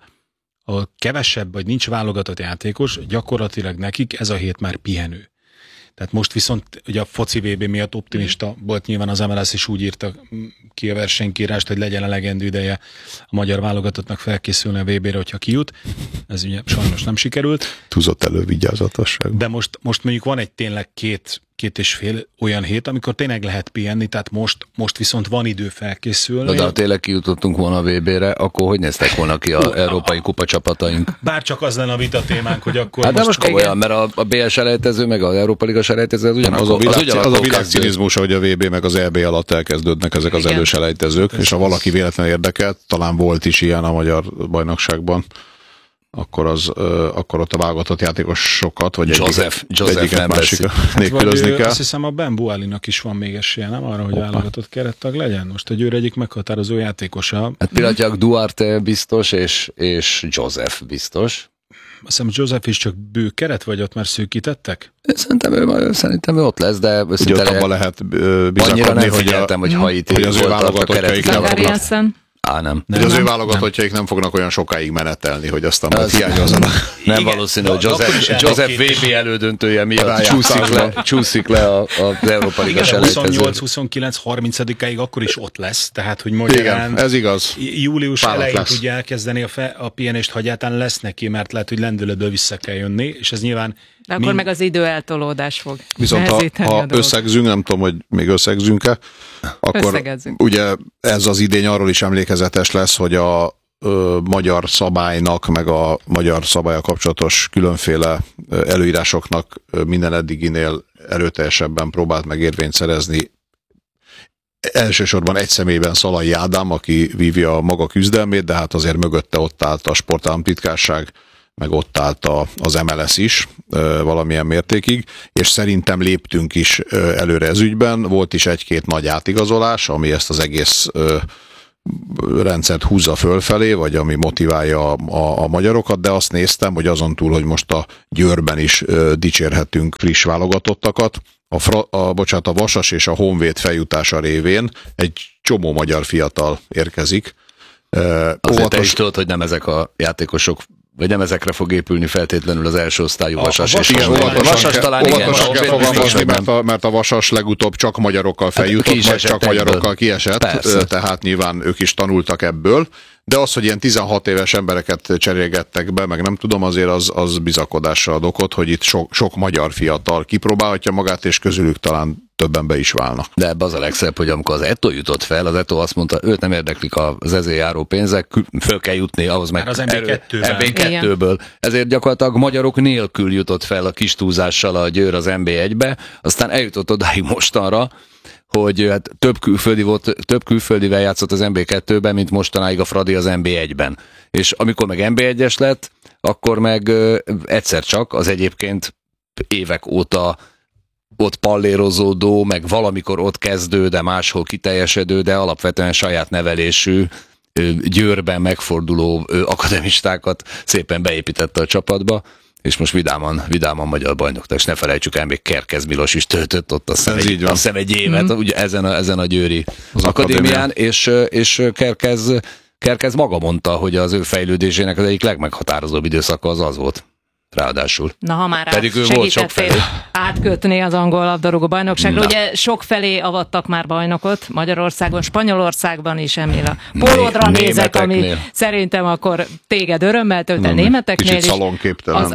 kevesebb vagy nincs válogatott játékos, gyakorlatilag nekik ez a hét már pihenő. Tehát most viszont ugye a foci VB miatt optimista volt, nyilván az MLS is úgy írta ki a versenykírást, hogy legyen elegendő ideje a magyar válogatottnak felkészülni a VB-re, hogyha kijut. Ez ugye sajnos nem sikerült. Túlzott elővigyázatosság. De most mondjuk van egy tényleg két és fél olyan hét, amikor tényleg lehet pihenni, tehát most viszont van idő felkészülni. De ha tényleg kijutottunk volna a VB-re, akkor hogy néztek volna ki az európai kupa csapataink? Bár csak az lenne a vita témánk, hogy akkor hát most komolyan, mert a BL selejtező, meg az Európa Liga selejtező az ugyanakkor. Az a világcinizmus, hogy a VB meg az EB alatt elkezdődnek ezek az előselejtezők, és ha valaki véletlenül érdekelt, talán volt is ilyen a magyar bajnokságban, akkor ott a válogatott játékosokat, vagy egyiket másikat nélkülözni kell. Azt hiszem a Ben Bualinak is van még esélye, nem arra, hogy válogatott kerettag legyen? Most a Győr egyik meghatározó játékosa. Hát pillanatnyilag Duarte biztos, és Joseph biztos. Azt hiszem Joseph is csak bő keret, vagy ott már szűkítettek? Szerintem ő ott lesz, de ugye ott abban lehet bizakodni, hogy az ő válogatottjaik nem fognak. Nem. Az ő válogatottjaik nem fognak olyan sokáig menetelni, hogy aztán majd hiányozzanak. Nem valószínű, hogy Joseph VB elődöntője miatt csúszik le az Európa Liga selejtező. 28-29-30-áig akkor is ott lesz, tehát hogy magyarán igen, ez igaz. Július elején tudja elkezdeni a pihenést, ha egyáltalán lesz neki, mert lehet, hogy lendületből vissza kell jönni, és ez nyilván de akkor meg az időeltolódás fog. Viszont ha összegzünk, nem tudom, hogy még összegzünk-e, akkor ugye ez az idény arról is emlékezetes lesz, hogy a magyar szabálynak, meg a magyar szabálya kapcsolatos különféle előírásoknak minden eddiginél erőteljesebben próbált meg érvényt szerezni elsősorban egy személyben Szalai Ádám, aki vívja a maga küzdelmét, de hát azért mögötte ott állt a sportállamtitkárság, meg ott állt az MLS is valamilyen mértékig, és szerintem léptünk is előre ez ügyben. Volt is egy-két nagy átigazolás, ami ezt az egész rendszert húzza fölfelé, vagy ami motiválja a magyarokat, de azt néztem, hogy azon túl, hogy most a Győrben is dicsérhetünk friss válogatottakat, a Vasas és a Honvéd feljutása révén egy csomó magyar fiatal érkezik. Azért te is tudod, hogy nem ezek a játékosok, vagy nem ezekre fog épülni feltétlenül az első osztályú Vasas. Vasas talán igen. Mert a Vasas legutóbb csak magyarokkal feljutott, vagy csak magyarokkal kiesett, tehát nyilván ők is tanultak ebből. De az, hogy ilyen 16 éves embereket cserélgettek be, meg nem tudom, azért az bizakodásra ad okot, hogy itt sok magyar fiatal kipróbálhatja magát, és közülük talán többen be is válnak. De ebbe az a legszebb, hogy amikor az Eto'o jutott fel, az Eto'o azt mondta, őt nem érdeklik az ezért járó pénzek, föl kell jutni ahhoz meg az MB2-ből. Ezért gyakorlatilag magyarok nélkül jutott fel a kis túlzással a Győr az MB1-be, aztán eljutott odáig mostanra, hogy hát több külföldivel játszott az MB2-ben, mint mostanáig a Fradi az MB1-ben. És amikor meg MB1-es lett, akkor meg egyszer csak az egyébként évek óta ott pallérozódó, meg valamikor ott kezdő, de máshol kiteljesedő, de alapvetően saját nevelésű, Győrben megforduló akademistákat szépen beépítette a csapatba, és most vidáman magyar bajnok. És ne felejtsük el, még Kerkez Milos is töltött ott azt hiszem egy évet, ugye ezen a győri akadémián, és Kerkez maga mondta, hogy az ő fejlődésének az egyik legmeghatározóbb időszaka az volt. Ráadásul. Na, ha már segítettél átkötni az angol labdarúgó bajnokságra, ugye sok felé avattak már bajnokot, Magyarországon, Spanyolországban is, Emil a pólódra nézek, ami szerintem akkor téged örömmel tölt el németeknél is. Kicsit szalonképtelen.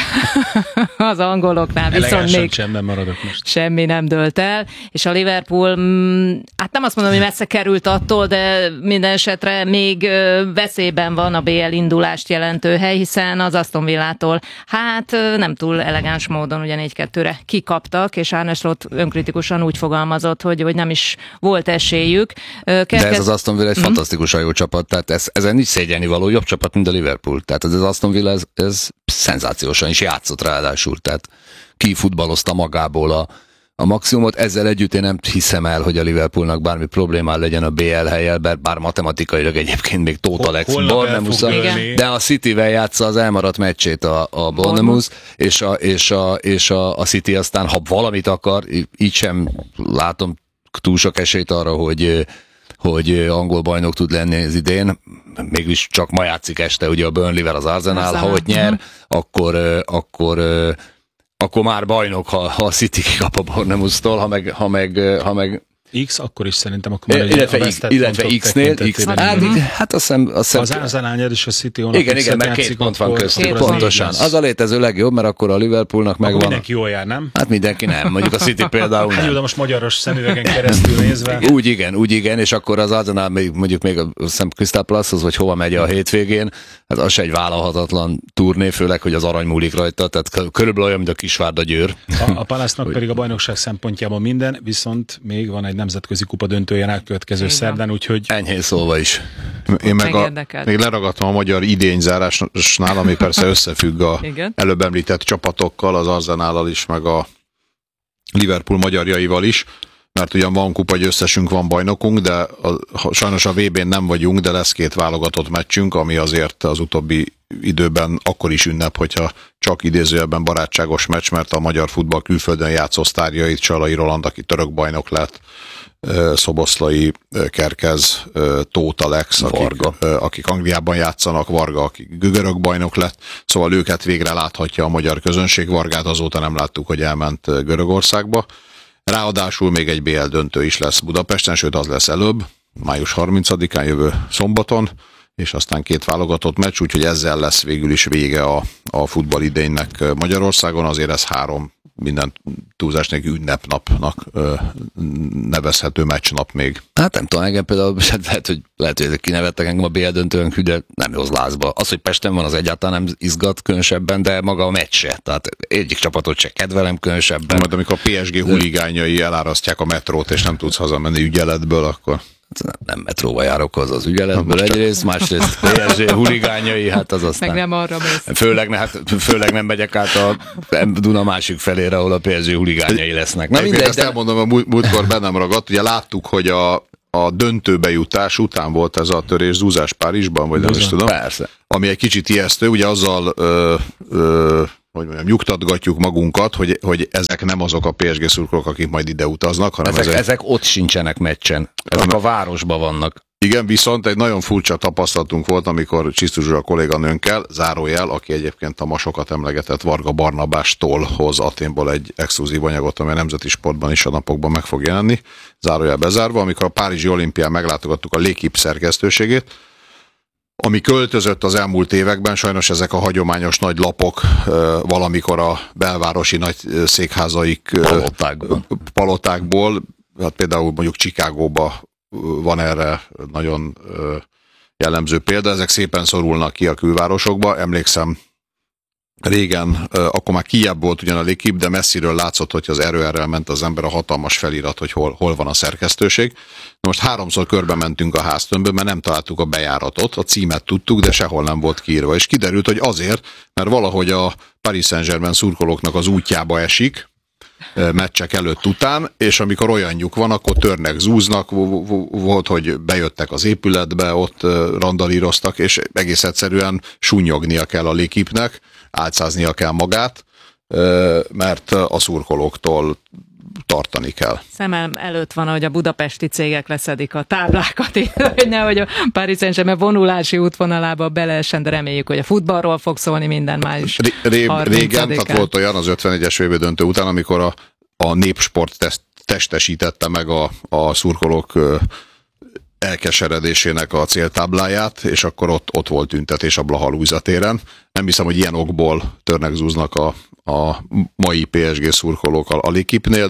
Az angoloknál viszont még semmi nem dőlt el, és a Liverpool, hát nem azt mondom, hogy messze került attól, de minden esetre még veszélyben van a BL indulást jelentő hely, hiszen az Aston Villától hát nem túl elegáns módon ugye 4-2-re kikaptak, és Arne Slot önkritikusan úgy fogalmazott, hogy nem is volt esélyük. De ez az Aston Villa egy fantasztikusan jó csapat, tehát ezen nincs szégyelni való, jobb csapat, mint a Liverpool. Tehát az Aston Villa ez szenzációsan is játszott ráadásul, tehát kifutballozta magából a maximumot. Ezzel együtt én nem hiszem el, hogy a Liverpoolnak bármi problémá legyen a BL hellyel, bár matematikailag egyébként még Tóth Alex Bournemouth, de a Cityvel játsza az elmaradt meccsét a Bournemouth, és a City aztán, ha valamit akar, így sem látom túl sok esélyt arra, hogy angol bajnok tud lenni az idén. Mégis csak ma játszik este ugye a Burnleyvel az Arsenal, ha ott nyer, akkor már bajnok, ha a City kikap a Bournemouth-tól, ha meg X, akkor is szerintem akkor már illetve X-nél, hát azt hiszem az Arsenal nyer és a City igen, mert 2 pont van köztük, pontosan. Az a létező legjobb, mert akkor a Liverpoolnak megvan. Mindenki jól jár, nem? Hát mindenki nem, mondjuk a City például nem. Hát jó, de most magyaros szemüvegen keresztül nézve. Úgy igen, és akkor az Arsenal mondjuk még a Crystal Palace-hoz, vagy hova megy a hétvégén, hát az se egy vállalhatatlan turné, főleg, hogy az arany múlik rajta, tehát körülbelül olyan, mint a Kisvárda Győr. A Palace-nak pedig a bajnokság szempontjából minden, viszont még van egy nemzetközi kupa döntője rákövetkező szerdán, úgyhogy... Enyhén szólva is. Én még leragadtam a magyar idényzárásnál, ami persze összefügg a előbb említett csapatokkal, az Arsenállal is, meg a Liverpool magyarjaival is, mert ugyan van kupa, hogy összesünk van bajnokunk, de sajnos a VB-n nem vagyunk, de lesz 2 válogatott meccsünk, ami azért az utóbbi időben akkor is ünnep, hogyha csak idézőjelben barátságos meccs, mert a magyar futball külföldön játszó sztárjait, Csalai Roland, aki török bajnok lett, Szoboszlai, Kerkez, Tóth Alex, akik Angliában játszanak, Varga, aki görög bajnok lett, szóval őket végre láthatja a magyar közönség. Vargát azóta nem láttuk, hogy elment Görögországba. Ráadásul még egy BL döntő is lesz Budapesten, sőt az lesz előbb, május 30-án jövő szombaton, és aztán 2 válogatott meccs, úgyhogy ezzel lesz végül is vége a futball idénynek Magyarországon, azért ez 3 minden túlzás nélkül ünnepnapnak nevezhető meccsnap még. Hát nem tudom, engem például, lehet, hogy ezek kinevettek engem a BL döntőn, de nem hoz lázba. Az, hogy Pesten van, az egyáltalán nem izgat különösebben, de maga a meccs se. Tehát egyik csapatot se kedvelem különösebben. Majd amikor a PSG huligányai elárasztják a metrót, és nem tudsz hazamenni ügyeletből, akkor... Nem metróba járok az ügyeletből egyrészt, másrészt PSG huligányai, hát az aztán... Meg nem arra mész. Főleg nem megyek át a Duna másik felére, ahol a PSG huligányai lesznek. Na mindegy, ezt elmondom, a múltkor bennem ragadt, ugye láttuk, hogy a döntőbe jutás után volt ez a törés zúzás Párizsban, vagy nem is tudom. Persze. Ami egy kicsit ijesztő, ugye azzal hogy mondjam, nyugtatgatjuk magunkat, hogy ezek nem azok a PSG szurkolók, akik majd ide utaznak, hanem ezek ott sincsenek meccsen. Ezek a városban vannak. Igen, viszont egy nagyon furcsa tapasztalatunk volt, amikor Csisztus Zsuzsa kolléganőnkkel, zárójel, aki egyébként a ma sokat emlegetett Varga Barnabástól hoz Athénból egy exkluzív anyagot, ami a Nemzeti Sportban is a napokban meg fog jelenni, zárójel bezárva, amikor a Párizsi olimpián meglátogattuk a L'Équipe szerkesztőségét, ami költözött az elmúlt években, sajnos ezek a hagyományos nagy lapok valamikor a belvárosi nagy székházaik palotákból, hát például mondjuk Chicagóba van erre nagyon jellemző példa, ezek szépen szorulnak ki a külvárosokba. Emlékszem, régen, akkor már kijebb volt ugyan a L'Équipe, de messziről látszott, hogy az erőerrel ment az ember, a hatalmas felirat, hogy hol van a szerkesztőség. Most 3-szor körbe mentünk a háztömbön, mert nem találtuk a bejáratot, a címet tudtuk, de sehol nem volt kiírva. És kiderült, hogy azért, mert valahogy a Paris Saint-Germain szurkolóknak az útjába esik, meccsek előtt után, és amikor olyanjuk van, akkor törnek, zúznak, volt, hogy bejöttek az épületbe, ott randalíroztak, és egész egyszerűen sunnyognia kell a L'Équipe-nek, álcáznia kell magát, mert a szurkolóktól tartani kell. Szemem előtt van, hogy a budapesti cégek leszedik a táblákat, hogy nehogy a Paris Saint-Germain vonulási útvonalába beleessen, de reméljük, hogy a futballról fog szólni minden május 30-án. Régen, tehát volt olyan az 51-es VB döntő után, amikor a Népsport testesítette meg a szurkolók elkeseredésének a céltábláját, és akkor ott volt tüntetés a Blaha Lujza téren. Nem hiszem, hogy ilyen okból törnek, zúznak a mai PSG szurkolók a L'Équipe-nél,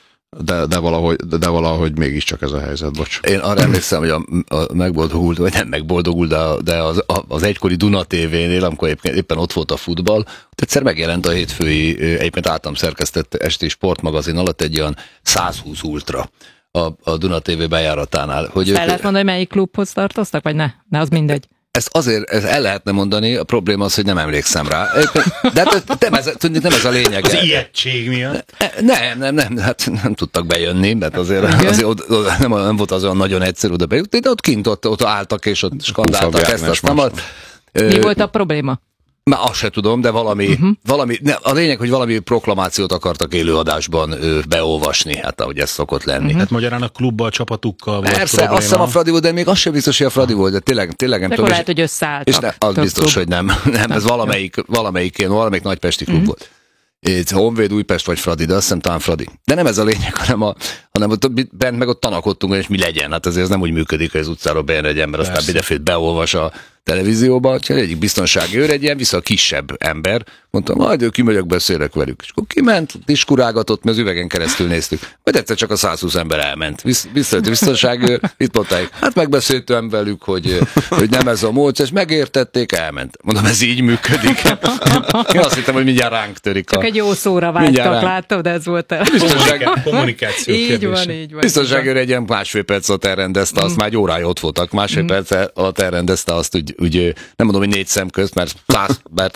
de valahogy mégiscsak ez a helyzet, bocs. Én arra emlékszem, hogy a megboldogult, vagy nem megboldogult, de az egykori Duna TV-nél, amikor éppen ott volt a futball, egyszer megjelent a hétfői, egyébként általam szerkesztett esti sportmagazin alatt egy olyan 120 ultra a Duna TV bejáratánál. Fel lehet mondani, hogy melyik klubhoz tartoztak, vagy ne, az mindegy. Ezt el lehetne mondani, a probléma az, hogy nem emlékszem rá. De nem ez a lényeg. Az ijegység miatt? Nem, hát nem tudtak bejönni, mert azért nem volt az olyan nagyon egyszerű oda bejutni, de ott kint ott álltak, és ott skandáltak ezt, azt nem. Mi volt a probléma? Már azt se tudom, de valami a lényeg, hogy valami proklamációt akartak élőadásban beolvasni, hát ahogy ez szokott lenni. Hát magyarán a klubbal, a csapatukkal volt persze, probléma. azt hiszem a Fradi volt, de még az sem biztos, hogy a Fradi volt, de tényleg nem tudom. Lehet, hogy összeálltak. És az biztos, hogy nem, ez valamelyik nagypesti klub volt. Itt Honvéd, Újpest vagy Fradi, de azt hiszem talán Fradi. De nem ez a lényeg, hanem bent meg ott tanakodtunk, és mi legyen. Hát azért ez nem úgy működik, hogy az utcáról bejön egy ember, aztán mindenféle beolvas a televízióba. Csak egyik biztonsági őr, egy ilyen kisebb ember. Mondtam, majd kimegyek, beszélek velük. És akkor kiment, diskurálgatott, mert az üvegen keresztül néztük. Majd egyszer csak a 120 ember elment. Visszajött a biztonsági őr, itt mondták, hát megbeszéltem velük, hogy nem ez a mód, és megértették, elment. Mondom, ez így működik. Én azt hittem, hogy mindjárt ránk törik. Csak egy jó szóra vágytak, láttam, de ez volt a kommunikáció kérdése. Így van. Biztonsági őr egy ilyen másfél perc alatt elrendezte azt, már egy órája ott voltak, másfél perc alatt elrendezte azt, úgy nem mondom, hogy 4 szem közt, mert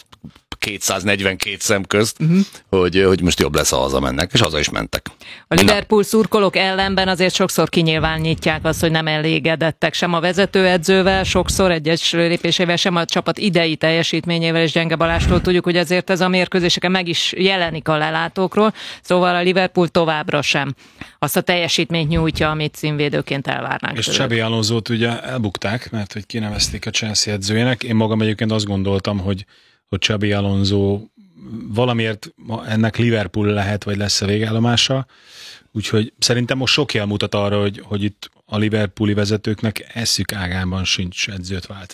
242 szem közt, hogy most jobb lesz, ha hazamennek, és haza is mentek. A Liverpool szurkolók ellenben azért sokszor kinyilvánítják azt, hogy nem elégedettek sem a vezetőedzővel, sokszor egyes lépésével, sem a csapat idei teljesítményével, és Gyenge Balástól tudjuk, hogy azért ez a mérkőzéseken meg is jelenik a lelátókról, szóval a Liverpool továbbra sem azt a teljesítményt nyújtja, amit címvédőként elvárnánk. És Xabi Alonzót ugye elbukták, mert hogy kinevezték a Chelsea edzőjének. Én magam egyébként azt gondoltam, hogy Xabi Alonso valamiért ennek Liverpool lehet, vagy lesz a végállomása. Úgyhogy szerintem most sok jel mutat arra, hogy itt a liverpooli vezetőknek eszük ágában sincs edzőt váltani.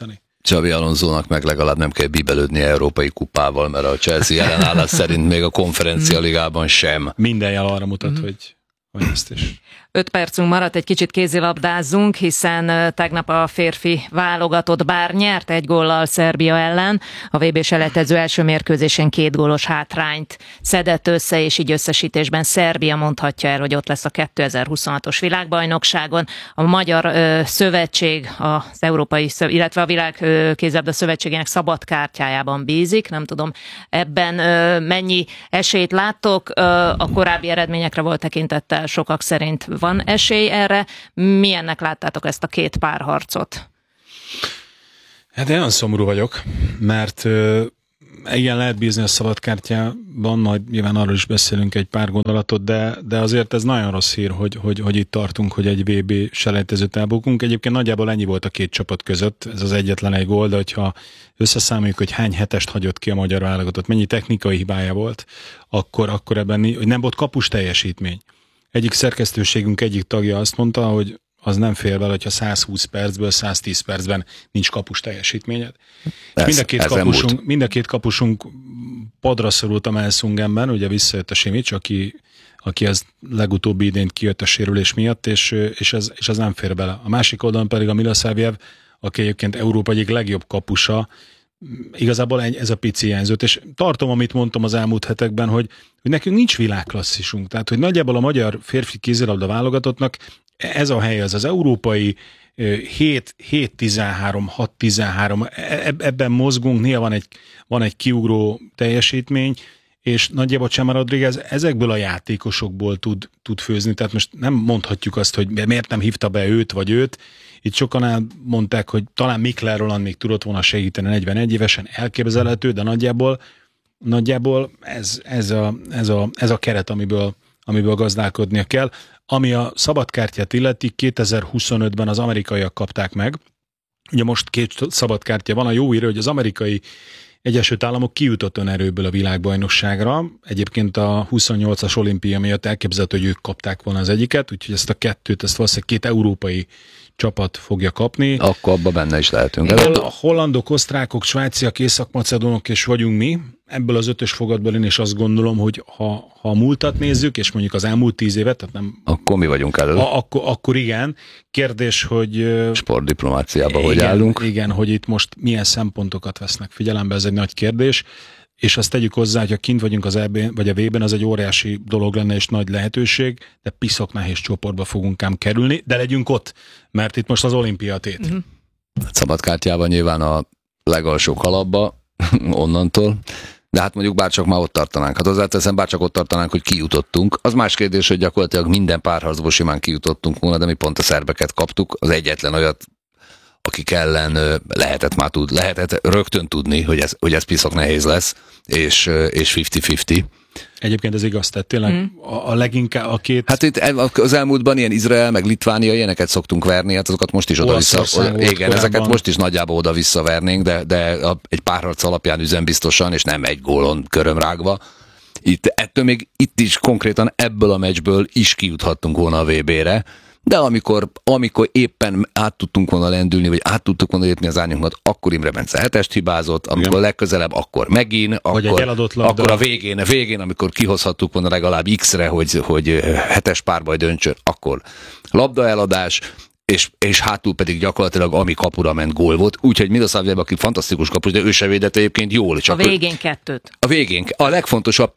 Xabi Alonsonak meg legalább nem kell bíbelődni európai kupával, mert a Chelsea ellenállás szerint még a konferencia ligában sem. Minden jel arra mutat, hogy ezt is. 5 percünk maradt, egy kicsit kézilabdázzunk, hiszen tegnap a férfi válogatott bár nyert 1 góllal Szerbia ellen, a VB selejtező első mérkőzésen 2 gólos hátrányt szedett össze, és így összesítésben Szerbia mondhatja el, hogy ott lesz a 2026-os világbajnokságon. A Magyar Szövetség, az Európai, illetve a Világ Kézilabda Szövetségének szabad kártyájában bízik. Nem tudom, ebben mennyi esélyt láttok? A korábbi eredményekre volt tekintettel sokak szerint van esély erre. Milyennek láttátok ezt a 2 párharcot? Hát én olyan szomorú vagyok, mert igen, lehet bízni a szabadkártyában, majd nyilván arról is beszélünk egy pár gondolatot, de azért ez nagyon rossz hír, hogy itt tartunk, hogy egy VB selejtezőt elbukunk. Egyébként nagyjából ennyi volt a 2 csapat között, ez az egyetlen egy gól, de hogyha összeszámoljuk, hogy hány hetest hagyott ki a magyar válogatott, mennyi technikai hibája volt, akkor ebben hogy nem volt kapus teljesítmény. Egyik szerkesztőségünk egyik tagja azt mondta, hogy az nem fér vele, hogyha 120 percből 110 percben nincs kapus teljesítményed. Mind a két kapusunk padra szorult a Melszungenben, ugye visszajött a Simics, aki az legutóbbi idén kijött a sérülés miatt, és ez nem fér bele. A másik oldalon pedig a Milosavljev, aki egyébként Európa egyik legjobb kapusa, igazából ez a pici hiányzott, és tartom, amit mondtam az elmúlt hetekben, hogy nekünk nincs világklasszisunk, tehát hogy nagyjából a magyar férfi kézilabda válogatottnak ez a hely az európai 7-13, 6-13, ebben mozgunk, néha van egy kiugró teljesítmény, és nagyjából Chema Rodriguez ezekből a játékosokból tud főzni, tehát most nem mondhatjuk azt, hogy miért nem hívta be őt vagy őt. Itt sokan elmondták, hogy talán Mikler Roland még tudott volna segíteni 41 évesen, elképzelhető, de nagyjából ez a keret, amiből gazdálkodnia kell. Ami a szabadkártyát illeti, 2025-ben az amerikaiak kapták meg. Ugye most 2 szabadkártya van, a jó hír, hogy az amerikai Egyesült Államok kijutott önerőből a világbajnokságra. Egyébként a 28-as olimpia miatt elképzelhető, hogy ők kapták volna az egyiket, úgyhogy ezt a 2-t, ezt valószínűleg 2 európai csapat fogja kapni. Akkor abban benne is lehetünk. A hollandok, osztrákok, svájciak, észak-macedónok és vagyunk mi. Ebből az 5-ös fogadból én is azt gondolom, hogy ha a múltat nézzük, és mondjuk az elmúlt 10 évet, tehát nem... Akkor mi vagyunk elő. Akkor igen. Kérdés, hogy... Sportdiplomáciában hogy állunk. Igen, hogy itt most milyen szempontokat vesznek figyelembe, ez egy nagy kérdés. És azt tegyük hozzá, hogy ha kint vagyunk az EB-n, vagy a VB-ben, az egy óriási dolog lenne és nagy lehetőség, de piszok nehéz csoportba fogunk ám kerülni, de legyünk ott, mert itt most az olimpia tét. Mm-hmm. Szabadkártyában nyilván a legalsó kalapba, onnantól, de hát mondjuk bárcsak már ott tartanánk. Hát hozzáteszem, bárcsak ott tartanánk, hogy kijutottunk. Az más kérdés, hogy gyakorlatilag minden párharcból simán kijutottunk volna, de mi pont a szerbeket kaptuk, az egyetlen olyat, akik ellen lehetett rögtön tudni, hogy ez piszok nehéz lesz, és 50-50. Egyébként ez igaz, tehát tényleg a leginkább a 2... Hát itt az elmúltban ilyen Izrael, meg Litvánia, ilyeneket szoktunk verni, hát azokat most is oda-vissza... Igen, ezeket most is nagyjából oda-visszavernénk, de egy párharc alapján üzembiztosan, és nem egy gólon körömrágva. Ettől még itt is konkrétan ebből a meccsből is kijuthattunk volna a VB-re, de amikor éppen át tudtunk volna lendülni, vagy át tudtuk volna lépni az árnyunkat, akkor Imre Bence 7-est hibázott, amikor legközelebb, akkor megint, akkor a végén, amikor kihozhattuk volna legalább X-re, hogy 7-es párbaj döntsön, akkor labdaeladás, és hátul pedig gyakorlatilag ami kapura ment gól volt, úgyhogy Milosavljev, aki fantasztikus kapus, de ő se védett egyébként jól. Csak a végén 2-t. A végén, a legfontosabb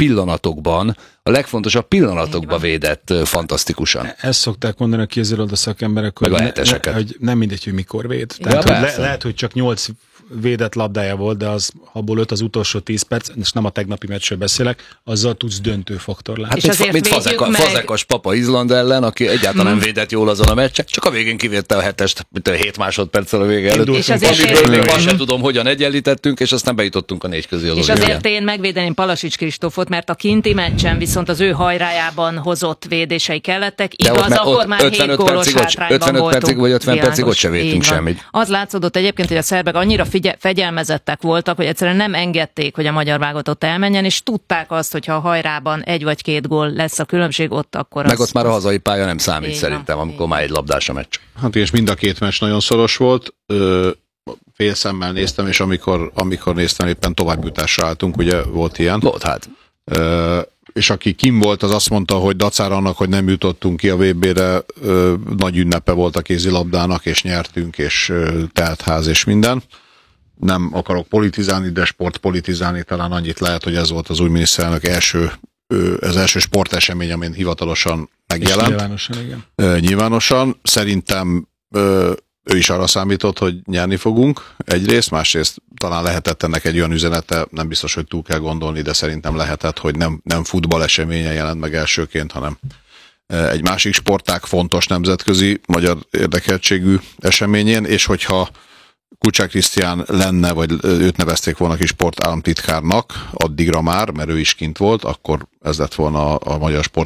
pillanatokban védett fantasztikusan. Ezt szokták mondani a kézilabda szakemberek, hogy nem mindegy, hogy mikor véd. Tehát, hogy lehet, hogy csak 8 védett labdája volt, de abból 5 az utolsó 10 perc, és nem a tegnapi meccsről beszélek, azzal tudsz döntő faktor lenni. Hát mint Fazekas papa Izland ellen, aki egyáltalán nem védett jól azon a meccsen, csak a végén kivédte a 7-est, 7 másodperccel a vége előtt. És amiből még azt sem tudom, hogyan egyenlítettünk, és aztán bejutottunk a 4 közé. És azért én megvédeném Palasics Kristófot, mert a kinti meccsen viszont az ő hajrájában hozott védései kellettek, igaz, akkor már 7 gólos hátrányban voltunk. 55 percig vagy 50 percig ott se védtünk semmit. Az látszódott egyébként, hogy a szerbek annyira fegyelmezettek voltak, hogy egyszerűen nem engedték, hogy a magyar válogatott elmenjen, és tudták azt, hogy ha a hajrában 1 vagy 2 gól lesz a különbség, ott akkor meg ott már a hazai pálya nem számít szerintem, amikor már egy labdás a meccs. Hát és mind a 2 meccs nagyon szoros volt. félszemmel néztem, és amikor néztem, éppen továbbjutásra álltunk, ugye volt ilyen. Volt, hát. És aki kim volt, az azt mondta, hogy dacára annak, hogy nem jutottunk ki a VB-re, nagy ünnepe volt a kézilabdának, és nyertünk, és teltház, és minden. Nem akarok politizálni, de sportpolitizálni talán annyit lehet, hogy ez volt az új miniszterelnök az első sportesemény, amin hivatalosan megjelent. Nyilvánosan, igen. Nyilvánosan. Szerintem ő is arra számított, hogy nyerni fogunk egyrészt, másrészt talán lehetett ennek egy olyan üzenete, nem biztos, hogy túl kell gondolni, de szerintem lehetett, hogy nem futballeseményen jelent meg elsőként, hanem egy másik sportág fontos nemzetközi magyar érdekeltségű eseményén, és hogyha Kucsák Krisztián lenne, vagy őt nevezték volna ki sportállamtitkárnak addigra már, mert ő is kint volt, akkor ez lett volna a magyar sport